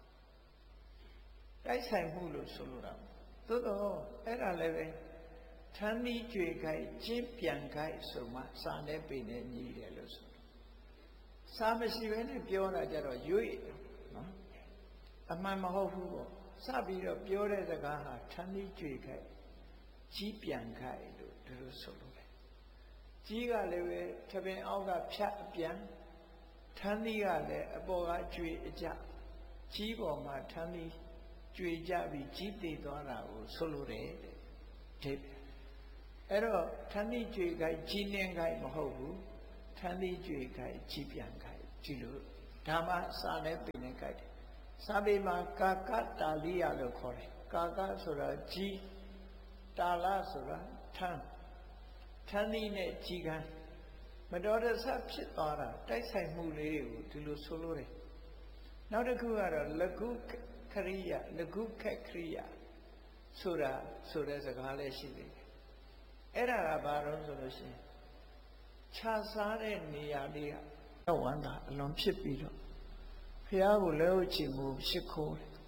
Speaker 2: တိုက်ဆိုင်မှုလို့ဆိုလိုတာသို့တော့အဲ့ဒါလည်းပဲထန်းသီးကြွေခိုက်ကျင်းပြန်ခိုက်ဆိုမှစာနဲ့ပေနဲ့ညီးတယ်လို့ဆိုစာမရှိဘဲနဲ့ပြောတာကြတော့ရွေ့နော်အမှန်မဟုတ်ဘူးပေါ့စပြီးတော့ပြောတဲ့စကားဟာထန်းသီးကြွေခိုက်ကြီးပြန်ခိုက်လို့ဒီလိုဆိုလို့ပဲကြီးကလည်းပဲထပင်အောက်ကဖြတ်အပြန်ထန်းသီးကလည်းအပေါ်ကကျွေအကြကြီးပေါ်မှာထန်းသီးကျွေကြပြီးကြီးတည်သွားတာကိုဆိုလိုတယ်တဲ့ဒီအဲ့တော့ထန်းသီးကျွေခိုက်ကြီးနှင်းခိုက်မဟုတ်ဘူးထန်းသီးကျွေခိုက်ကြီးပြန်ခိုက်ဒီလိုဒါမှစာနဲ့ပင်နဲ့ခိုက်တယ်စာပေမှာကာကတာလိယလို့ခေါ်တယ်ကာကဆိုတာကြီးတာလဆိုတာထန်းသီးနဲ့ကြီးကန်းမတော်တဆဖြစ်သွားတာတိုက်ဆိုင်မှုလေးတွေကိုဒီလိုဆိုလို့တယ်နောက်တစ်ခုကတော့လကုခရိယလကုခက်ခရိယဆိုတာဆိုတဲ့စကားလည်းရှိသေးတယ်အဲ့ဒါကဘာလို့ဆိုလို့ရှိရင်ခြားစားတဲ့နေရာလေးကဝန္တာအလွန်ဖြစ်ပြီးတော့ဘုရားကိုလည်းချီးမှုရှိခိုးတယ်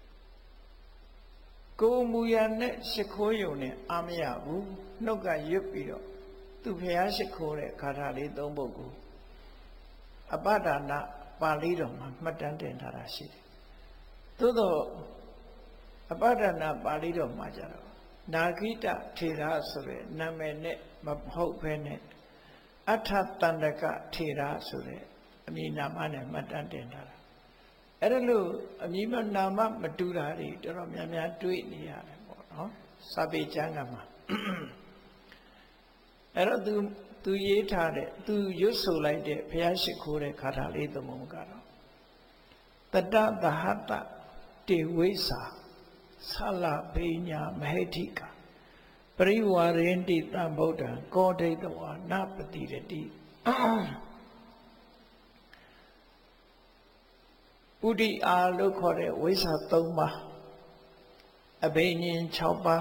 Speaker 2: ကိုယ်မူရနဲ့ရှိခိုးယုံနဲ့အာမရဘူးနှုတ်ကရွတ်ပြီးတော့သူဘုရားရှိခိုးတဲ့ဂါထာလေး၃ပုဒ်ကိုအပဒါနပါဠိတော်မှာမှတ်တမ်းတင်ထားတာရှိတယ်သို့တော့အပဒါနပါဠိတော်မှာကြတော့နာဂိတထေရဆိုတဲ့နာမည်နဲ့မဟုတ်ဘဲနဲ့အထတန္တကထေရဆိုတဲ့အမည်နာမနဲ့မှတ်တမ်းတင်ထားတာအဲ့ဒါလို့အမည်နာမမတူတာတွေတော်တော်များများတွေ့နေရတယ်ပေါ့နော်စာပေကျမ်းကမှာအဲ့တော့သူရေးထားတဲ့သူရွတ်ဆိုလိုက်တဲ့ဘုရားရှိခိုးတဲ့ဂါထာလေးသမုံကတော့တတသဟတတေဝိစာဆလဘိညာမဟိဋ္ဌိကပရိဝါရင်တိတံဗုဒ္ဓံကောဒိတဝါနပတိရတိပုဒိအာလို့ခေါ်တဲ့ဝိစာ၃ပါးအဘိညာဉ်6ပါး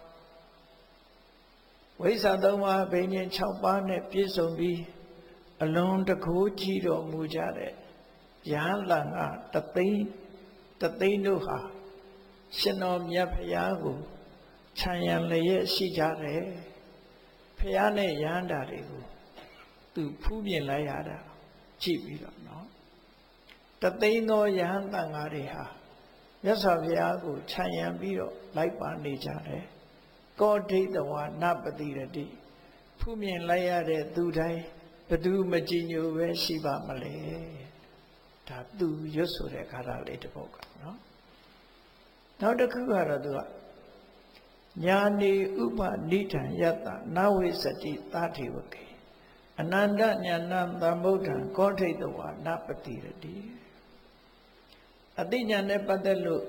Speaker 2: ဝိဇ္ဇာ၃ပါးအဘိညာဉ်6ပါးနဲ့ပြည့်စုံပြီးအလွန်တကိုးကြည်တော်မူကြတဲ့ယဟန်လန်ကတသိန်းတို့ဟာရှင်တော်မြတ်ဖရာကိုခြံရံလျက်ရှိကြတယ်ဖရာနဲ့ယဟန်တာတွေကိုသူဖူးမြင်လိုက်ရတာကြည့်ပြီးတော့နော်တသိန်းသောယဟန်တန်ဃာတွေဟာမြတ်စွာဘုရားကိုခြံရံပြီးတော့လိုက်ပါနေကြတယ်ကောဒိတဝါနပတိရတိဖူးမြင်လိုက်ရတဲ့သူတိုင်းဘသူမကြည်ညိုပဲရှိပါမလဲဒါသူရွတ်ဆိုတဲ့ခါတာလေးတစ်ပုဒ်ကနော်နောက်တစ်ခုကတော့သူကညာနေဥပနိဋ္ဌံယတ္တနဝိစတိသာထေဝကေအနန္တညာဏသမ္ဗုဒ္ဓံကောဒိတဝါနပတိရတိအတိညာနဲ့ပတ်သက်လို့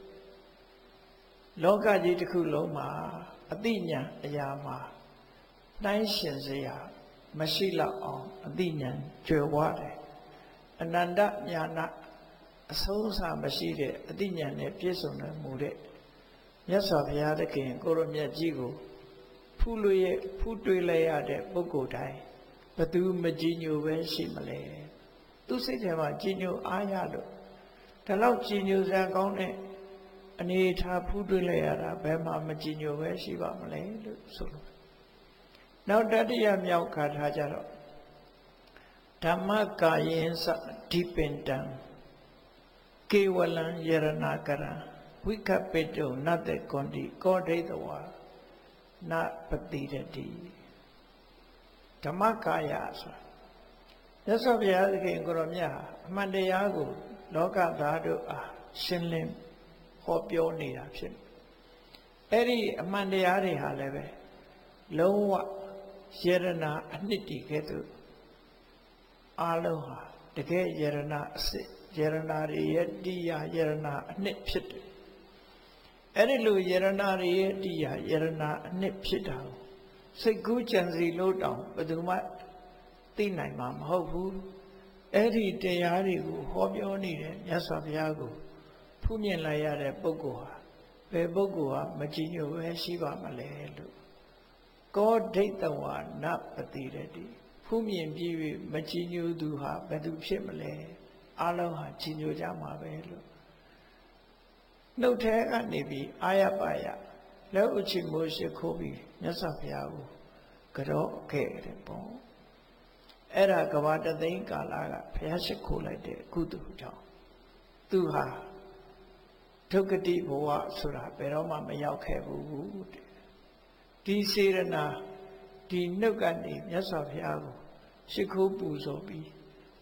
Speaker 2: လောကကြီးတစ်ခုလုံးမှာအတိညာအရာမှာနှိုင်းရှင်စရာမရှိတော့အောင်အတိညာကျွယ်ဝတယ်အနန္တညာဏအဆုံးအစမရှိတဲ့အတိညာနဲ့ပြည့်စုံတော်မူတဲ့မြတ်စွာဘုရားသခင်ကိုရမြတ်ကြီးကိုဖူးတွေ့လိုက်ရတဲ့ပုဂ္ဂိုလ်တိုင်းဘသူမကြည်ညိုပဲရှိမလဲသူစိတ်ထဲမှာကြည်ညိုအားရလို့ဒါတော့ကြည်ညိုစရာကောင်းတဲ့အနေထားဖူးတွေ့လိုက်ရတာဘယ်မှာမကြည်ညိုပဲရှိပါမလဲလို့ဆိုလို့နောက်တတိယမြောက်ခါထားကြတော့ဓမ္မကာယင်္စဓိပင်တံကေဝလံယရဏကရံဝိကပိတုနတ္တကွန်တိကောဒိတဝါနပတိရတိဓမ္မကာယဆိုမြတ်စွာဘုရားသခင်ကိုရောမြတ်ဟာအမှန်တရားကိုလောကသားတို့အားရှင်းလင်းဟောပြောနေတာဖြစ်အဲ့ဒီအမှန်တရားတွေဟာလည်းပဲလုံးဝယရဏအနှစ်တည်ကဲ့သို့အလုံးဟာတကယ်ယရဏအစစ်ယရဏတွေရဲ့တရားယရဏအနှစ်ဖြစ်တယ်အဲ့ဒီလိုယရဏတွေရဲ့တရားယရဏအနှစ်ဖြစ်တာကိုစိတ်ကူးကြံစီလို့တောင်ဘယ်သူမှသိနိုင်မှာမဟုတ်ဘူးအဲ့ဒီတရားတွေကိုဟောပြောနေတဲ့မြတ်စွာဘုရားကိုဖူးမြင်လိုက်ရတဲ့ပုဂ္ဂိုလ်ဟာဘယ်ပုဂ္ဂိုလ်ဟာမကြည်ညိုပဲရှိပါမလဲလို့ကောဒိတဝါနပတိရတိဖူးမြင်ပြီးမကြည်ညိုသူဟာဘယ်သူဖြစ်မလဲအလုံးဟာကြည်ညိုကြမှာပဲလို့နှုတ်ထဲကနေပြီးအာရပါယလက်ဥချိမိုးရှိခိုးပြီးမြတ်စွာဘုရားကိုကြော့ခဲ့တယ်ပေါ့အဲ့ဒါကဘာတသိန်းကာလကဘုရားရှိခိုးလိုက်တဲ့ကုသိုလ်ကြောင့်သူဟာဒုက္ခတိဘဝဆိုတာဘယ်တော့မှမရောက်ခဲ့ဘူးဒီစေရနာဒီနှုတ်ကနေမြတ်စွာဘုရားကိုရှိခိုးပူဇော်ပြီး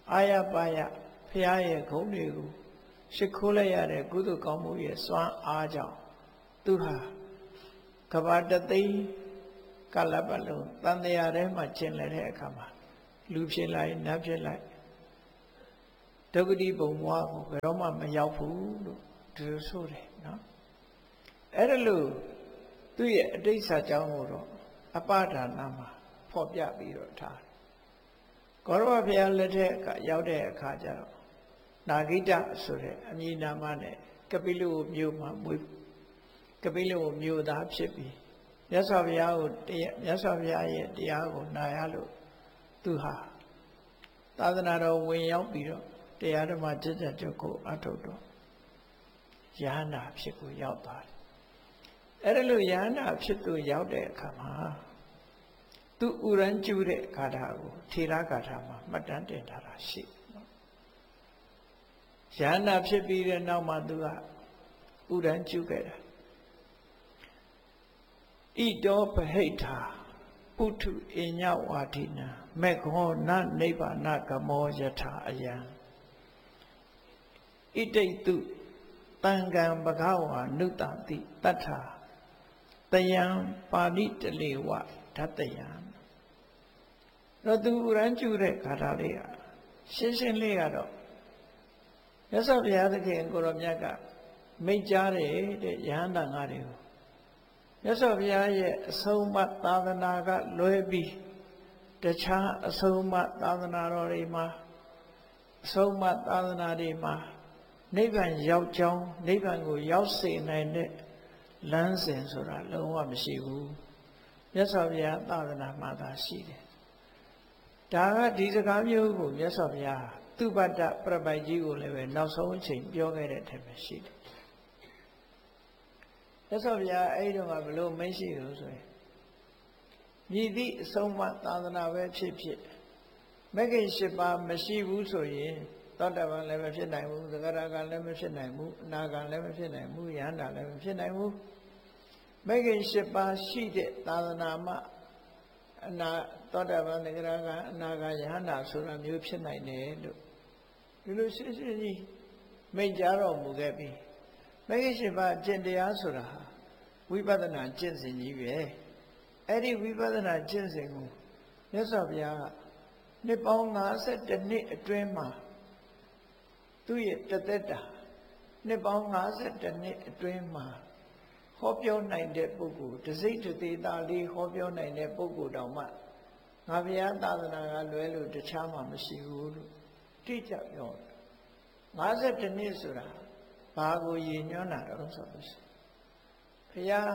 Speaker 2: အာရပါယဖရာရဲ့ဂုဏ်တွေကိုရှိခိုးလိုက်ရတဲ့ကုသိုလ်ကောင်းမှုရဲ့စွမ်းအားကြောင့်သူဟာကဘာတသိန်းကလပ်ပတ်လုံးတန်တရားထဲမှာကျင်လည်တဲ့အခါမှာလူဖြစ်လိုက်နတ်ဖြစ်လိုက်ဒုက္ခတိဘုံဘဝကိုဘယ်တော့မှမရောက်ဘူးလို့ဒီလိုဆိုတယ်နော်အဲ့ဒါလို့သူ့ရဲ့အတိတ်စာကြောင်းကိုတော့အပဒါနမှာဖော်ပြပြီးတော့ထားတယ်ကောရဝဘုရားလက်ထက်ကရောက်တဲ့အခါကျတော့နာဂိတဆိုတဲ့အမည်နာမနဲ့ကပိလဝမြို့မှာမွေးကပိလဝမြို့သားဖြစ်ပြီးမြတ်စွာဘုရားရဲ့တရားကိုနာရလို့သူဟာသာသနာတော်ဝင်ရောက်ပြီးတော့တရားဓမ္မကျင့်ကြံကြုတ်ကိုအထုတ်တော့ယဟနာဖြစ်ကိုရောက်သွားတယ်အဲ့ဒါလို့ယဟနာဖြစ်သူရောက်တဲ့အခါမှာသူဥရန်ကျူတဲ့ဂါထာကိုထေရဂါထာမှာမှတ်တမ်းတင်ထားတာရှိနော်ယဟနာဖြစ်ပြီးတဲ့နောက်မှာသူကဥရန်ကျူခဲ့တာဣတောပဟိထာပုထုအညဝါဒိနာမေခောနနိဗ္ဗာနကမောယထာအယံဣတိတုတံကံဘဂဝါနုတတိတတ္ထာတယံပါဠိတလေဝဓတ္တယံတော့သူရန်ကျူတဲ့ဂါထာလေးကရှင်းရှင်းလေးကတော့မြတ်စွာဘုရားသခင်ကိုရောမြတ်ကမိန့်ကြားတယ်တဲ့ယဟန္တာငါတွေကိုမြတ်စွာဘုရားရဲ့အဆုံးအမသာသနာကလွဲပြီးတခြားအဆုံးအမသာသနာတော်တွေမှာအဆုံးအမသာသနာတွေမှာနိဗ္ဗာန်ရောက်ကြောင်းနိဗ္ဗာန်ကိုရောက်စေနိုင်တဲ့လမ်းစဉ်ဆိုတာလုံးဝမရှိဘူးမြတ်စွာဘုရားသာသနာမှာသာရှိတယ်ဒါကဒီစကားမျိုးကိုမြတ်စွာဘုရားသူပတ္တပရပိုက်ကြီးကိုလည်းပဲနောက်ဆုံးအချိန်ပြောခဲ့တဲ့အထက်မှာရှိတယ်မြတ်စွာဘုရားအဲ့ဒီတော့ကဘလို့မရှိလို့ဆိုရင်မြည်သည့်အဆုံးအမသာသနာပဲဖြစ်ဖြစ်မဂ္ဂင်၈ပါးမရှိဘူးဆိုရင်သောတာပန်လည်းမဖြစ်နိုင်ဘူးသဂရကလည်းမဖြစ်နိုင်ဘူးအနာဂံလည်းမဖြစ်နိုင်ဘူးယဟန္တာလည်းမဖြစ်နိုင်ဘူးမဂ္ဂင်၈ပါးရှိတဲ့သာသနာမှာအနာသောတာပန်သဂရကအနာဂံယဟန္တာဆိုတာမျိုးဖြစ်နိုင်တယ်လို့ဒီလိုရှင်းရှင်းကြီးမိန့်ကြားတော်မူခဲ့ပြီးမဂ္ဂင်၈ပါးကျင့်တရားဆိုတာဝိပဿနာကျင့်စဉ်ကြီးပဲအဲ့ဒီဝိပဿနာကျင့်စဉ်ကိုမြတ်စွာဘုရားကနှစ်ပေါင်း52နှစ်အတွင်းမှာသူ့ရဲ့တသက်တာနှစ်ပေါင်း52နှစ်အတွင်းမှာဟောပြောနိုင်တဲ့ပုဂ္ဂိုလ်တစိမ့်တသေးတာလေးဟောပြောနိုင်တဲ့ပုဂ္ဂိုလ်တောင်မှငါဘုရားသာသနာကလွဲလို့တခြားမှမရှိဘူးလို့တိကျပြောတယ်52နှစ်ဆိုတာဘာကိုရည်ညွှန်းတာတော့ဆိုလို့ရှိရင်ဘုရား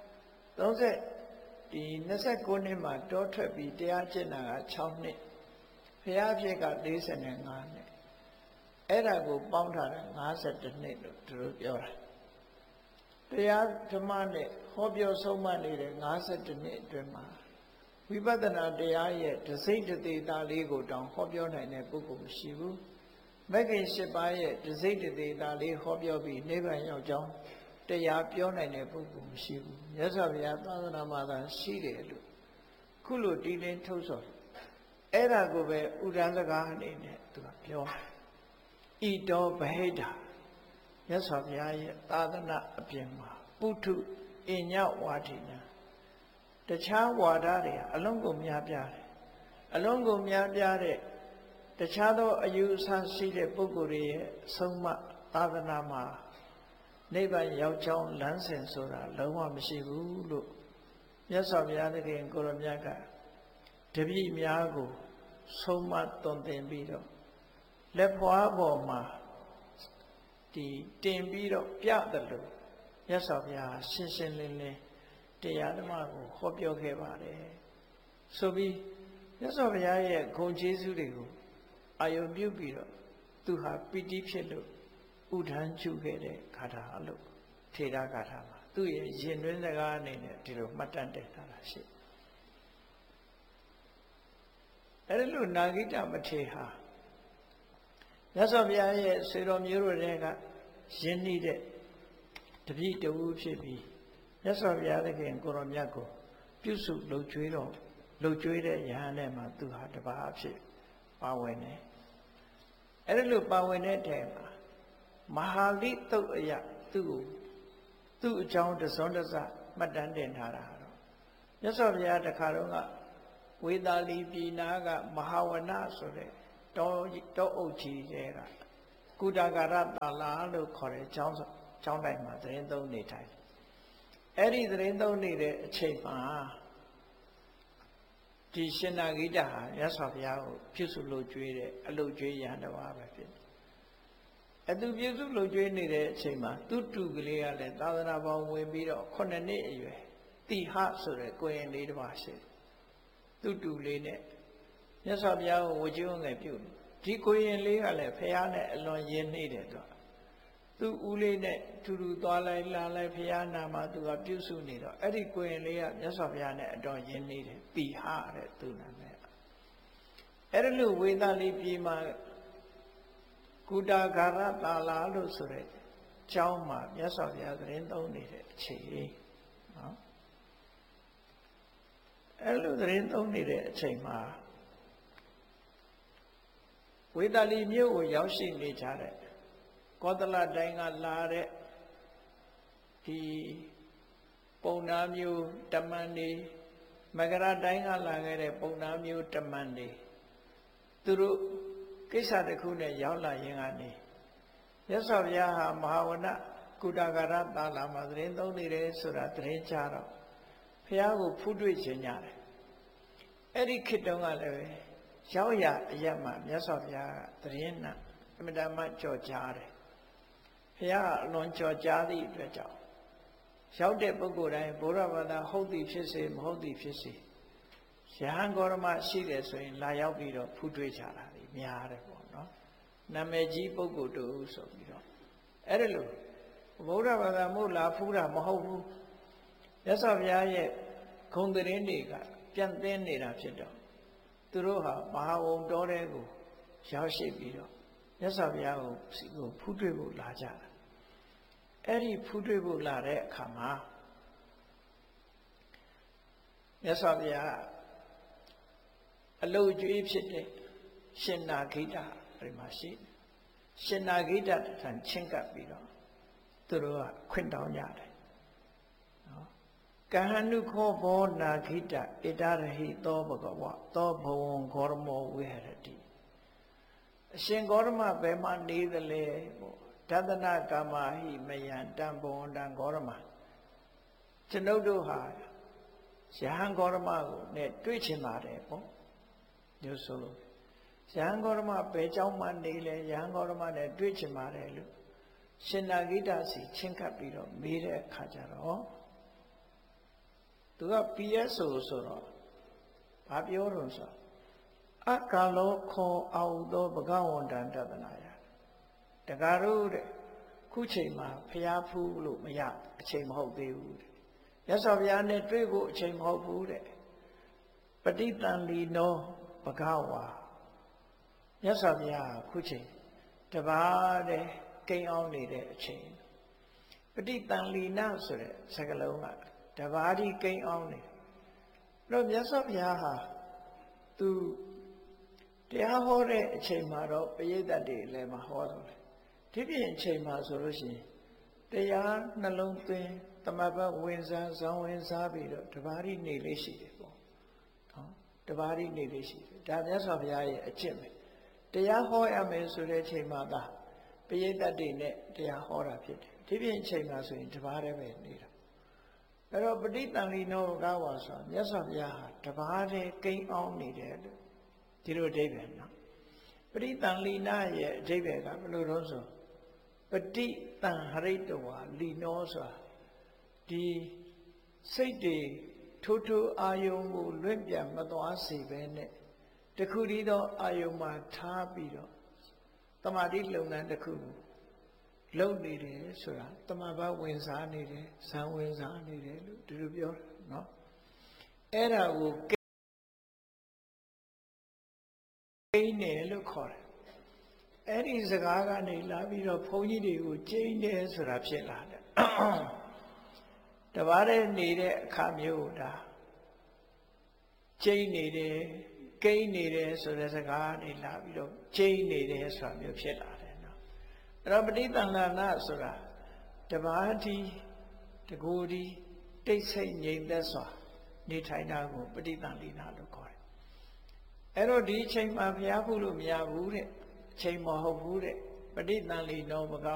Speaker 2: 29နှစ်မှာတောထွက်ပြီးတရားကျင့်တာက6နှစ်ဘုရားဖြစ်က45နှစ်အဲ့ဒါကိုပေါင်းထားတာ52နှစ်လို့သူတို့ပြောတာတရားဓမ္မနဲ့ဟောပြောဆုံးမနေတဲ့52နှစ်အတွင်းမှာဝိပဿနာတရားရဲ့တစိမ့်တသေးတာလေးကိုတောင်ဟောပြောနိုင်တဲ့ပုဂ္ဂိုလ်မရှိဘူးမဂ္ဂင်၈ပါးရဲ့တစိမ့်တသေးတာလေးဟောပြောပြီးနိဗ္ဗာန်ရောက်ကြောင်းတရားပြောနိုင်တဲ့ပုဂ္ဂိုလ်မရှိဘူးမြတ်စွာဘုရားသာသနာမှာသာရှိတယ်လို့ခုလိုတီးလင်းထုတ်ဆော်အဲ့ဒါကိုပဲဥဒ္ဒစကားအနေနဲ့သူကပြောဣတောဗဟိတမြတ်စွာဘုရားရဲ့သာသနာအပြင်မှာပုထုအညဝါဒိနာတခြားဝါဒတွေအလုံးကုန်များပြားတယ်အလုံးကုန်များပြားတဲ့တခြားသောအယူအဆရှိတဲ့ပုဂ္ဂိုလ်တွေရဲ့အဆုံးအမသာသနာမှာနိဗ္ဗာန်ရောက်ကြောင်းလမ်းစဉ်ဆိုတာလုံးဝမရှိဘူးလို့မြတ်စွာဘုရားသခင်ကိုရမြတ်ကတပည့်များကိုဆုံးမသွန်သင်ပြီးတော့လက်ဖွားပေါ်မှာတင်ပြီးတော့ပြတယ်လို့မြတ်စွာဘုရားရှင်းရှင်းလင်းလင်းတရားဓမ္မကိုဟောပြောခဲ့ပါတယ်ဆိုပြီးမြတ်စွာဘုရားရဲ့ဂုဏ်ကျေးဇူးတွေကိုအာယုံပြုပြီးတော့သူဟာပီတိဖြစ်လို့ဥဒန်းကျုခဲ့တဲ့ဂါထာလို့ထေရဂါထာမှာသူ့ရဲ့ရင်တွင်းစကားအနေနဲ့ဒီလိုမှတ်တမ်းတင်ထားတာရှိအဲ့လိုနာဂိတမထေဟာမြတ်စွာဘုရားရဲ့ဆွေတော်မျိုးတို့တွေကယဉ်နှီးတဲ့တပည့်တဝူဖြစ်ပြီးမြတ်စွာဘုရားသခင်ကိုရောမြတ်ကိုပြုစုလှုပ်ကြွေးတဲ့ယဟန်နဲ့မှာသူဟာတပါးအဖြစ်ပါဝင်တယ်အဲ့ဒါလို့ပါဝင်တဲ့ထဲမှာမဟာလိတုတ်အယသူ့အကြောင်းတစွန်းတစမှတ်တမ်းတင်ထားတာတော့မြတ်စွာဘုရားတခါတော့ကဝေသာလီပြည်နာကမဟာဝနဆိုတဲ့တောအုပ်ကြီးတွေကကုတဂရတာလာလို့ခေါ်တဲ့ကျောင်းတိုင်းမှာသတင်းသုံးနေထိုင်အဲ့ဒီသတင်းသုံးနေတဲ့အချိန်မှာဒီရှင်နာဂိတဟာမြတ်စွာဘုရားကိုပြုစုလို့ကျွေးတဲ့အလုပ်ကျွေးရန်တစ်ပါးပဲဖြစ်တယ်အတူပြုစုလို့ကျွေးနေတဲ့အချိန်မှာသူ့တူကလေးကလည်းသာသနာပေါင်းဝင်ပြီးတော့9နှစ်အရွယ်တိဟဆိုတဲ့ကိုရင်လေးတစ်ပါးရှိတယ်သူ့တူလေးနဲ့မြတ်စွာဘုရားကိုဝကျွန်းငယ်ပြုတ်ဒီကိုရင်လေးကလည်းဖះနဲ့အလွန်ရင်းနှီးတယ်တော့သူ့ဦးလေးနဲ့တူတူသွားလိုက်လာလိုက်ဖះနာမှာသူကပြုစုနေတော့အဲ့ဒီကိုရင်လေးကမြတ်စွာဘုရားနဲ့အတော်ရင်းနှီးတယ်တိဟတဲ့သူ့နာမည်အဲ့ဒါလို့ဝေသာလီပြည်မှာကုတဂရတာလာလို့ဆိုတဲ့ကျောင်းမှာမြတ်စွာဘုရားသတင်းသုံးနေတဲ့အချိန်နော်အဲ့လိုသတင်းသုံးနေတဲ့အချိန်မှာဝေသာလီမြို့ကိုရောက်ရှိနေကြတဲ့ကောသလတိုင်းကလာတဲ့ဒီပုံနာမျိုးတမန်တွေမကရတိုင်းကလာခဲ့တဲ့ပုံနာမျိုးတမန်တွေသူတို့ကိစ္စတစ်ခုနဲ့ရောက်လာရင်ကနေမြတ်စွာဘုရားဟာမဟာဝနကုတဂရတာလာမှာသတင်းသုံးနေတယ်ဆိုတာသတင်းကြားတော့ဘုရားကိုဖူးတွေ့ခြင်းကြတယ်အဲ့ဒီခေတ်တုန်းကလည်းရောက်ရအရက်မှာမြတ်စွာဘုရားကသတင်းနဲ့အမြဲတမ်းကြော်ကြားတယ်ဘုရားကအလွန်ကြော်ကြားသည့်အတွက်ကြောင့်ရောက်တဲ့ပုဂ္ဂိုလ်တိုင်းဘုရားဘာသာဟုတ်သည်ဖြစ်စေမဟုတ်သည်ဖြစ်စေယဟန်ဂေါရမရှိတယ်ဆိုရင်လာရောက်ပြီးတော့ဖူးတွေ့ကြတာလေများတယ်ပေါ့နော်နာမည်ကြီးပုဂ္ဂိုလ်တို့ဆိုပြီးတော့အဲ့ဒါလို့ဘုရားဘာသာမို့လာဖူးတာမဟုတ်ဘူးမြတ်စွာဘုရားရဲ့ဂုဏ်သတင်းတွေကပြန့်သင်းနေတာဖြစ်တော့သူတို့ဟာမဟာဝုံတော်တဲ့ကိုရောက်ရှိပြီးတော့မြတ်စွာဘုရားကိုဖူးတွေ့ဖို့လာကြတာအဲ့ဒီဖူးတွေ့ဖို့လာတဲ့အခါမှာမြတ်စွာဘုရားအလုတ်ကျွေးဖြစ်တဲ့ရှင်နာဂိတဒီမှာရှိရှင်နာဂိတထံချင်းကပ်ပြီးတော့သူတို့ကခွင့်တောင်းကြတယ်နော်ကဟဏုခောဘောနာဂိတဣတရဟိသောဘဂဝသောဘဝံဂေါရမောဝိဟရတိအရှင်ဂေါရမဘယ်မှာနေသလဲပေါ့ဒသနကာမဟိမယံတံဘဝန္တံဂေါရမကျွန်ုပ်တို့ဟာယဟန်ဂေါရမကိုနဲ့တွေ့ချင်ပါတယ်ပေါ့ညို့ဆိုလို့ယဟန်ဂေါရမဘယ်เจ้าမှနေလဲယဟန်ဂေါရမနဲ့တွေ့ချင်ပါတယ်လို့ရှင်နာဂိတစီချင်းကပ်ပြီးတော့မေးတဲ့အခါကျတော့သူက PSO ဆိုတော့ဘာပြောတော့ဆိုအကာလောခောအာဟုသောဘဂဝန္တံတသနာယတကားတို့တဲ့ခုချိန်မှာဖျားဖူးလို့မရအချိန်မဟုတ်သေးဘူးတဲ့မြတ်စွာဘုရားနဲ့တွေ့ဖို့အချိန်မဟုတ်ဘူးတဲ့ပဋိသန္ဓီနောဘဂဝါမြတ်စွာဘုရားခုချိန်တပါးတဲ့ကိန်းအောင်နေတဲ့အချိန်ပဋိသန္ဓီနာဆိုတဲ့စကားလုံးကတပါးဒီကိန်းအောင်နေတော့မြတ်စွာဘုရားဟာသူတရားဟောတဲ့အချိန်မှာတော့ပရိသတ်တွေလည်းမဟောတော့လေဒီပြင်အချိန်မှာဆိုလို့ရှိရင်တရားနှလုံးသွင်းသမဘဝင်စားဇောင်းဝင်စားပြီးတော့တပါးဒီနေလေးရှိတယ်ပေါ့နော်တပါးဒီနေလေးရှိတယ်ဒါမြတ်စွာဘုရားရဲ့အကျင့်ပဲတရားဟောရမယ်ဆိုတဲ့အချိန်မှာသာပရိသတ်တွေနဲ့တရားဟောတာဖြစ်တယ်ဒီပြင်အချိန်မှာဆိုရင်တပါးတည်းပဲနေတာအဲ့တော့ပဋိသန္ဓီနောဘဂဝါဆိုမြတ်စွာဘုရားဟာတပါးတည်းကိန်းအောင်နေတယ်လို့ဒီလိုအဓိပ္ပာယ်နော်ပဋိသန္ဓီနာရဲ့အဓိပ္ပာယ်ကဘယ်လိုတော့ဆိုပဋိသံဟရိတဝါလီနောဆိုတာဒီစိတ်တွေထိုးထိုးအာယုံကိုလွင့်ပြန်မသွားစေပဲနဲ့တခုတည်းသောအာယုံမှာထားပြီးတော့တမာတိလုပ်ငန်းတစ်ခုလုပ်နေတယ်ဆိုတာတမဘဝင်စားနေတယ်ဇံဝင်စားနေတယ်လို့ဒီလိုပြောတယ်နော်အဲ့ဒါကိုကိန်းတယ်လို့ခေါ်တယ်အဲ့ဒီစကားကနေလာပြီးတော့ဘုန်းကြီးတွေကိုကျိန်းတယ်ဆိုတာဖြစ်လာတယ်တပါးတည်းနေတဲ့အခါမျိုးဒါကျိန်းနေတယ်ကိန်းနေတယ်ဆိုတဲ့စကားနေလာပြီးတော့ကျိန်းနေတယ်ဆိုတာမျိုးဖြစ်လာတယ်နော်အဲ့တော့ပဋိသင်္ခါရဆိုတာတပါးတီတကူတီတိတ်ဆိတ်ငြိမ်သက်စွာနေထိုင်တာကိုပဋိသင်္ခါရလို့ခေါ်တယ်အဲ့တော့ဒီအချိန်မှာဘုရားဖူးလို့မရဘူးတဲ့အချိန်မဟုတ်ဘူးတဲ့ပဋိသင်္ခါရမက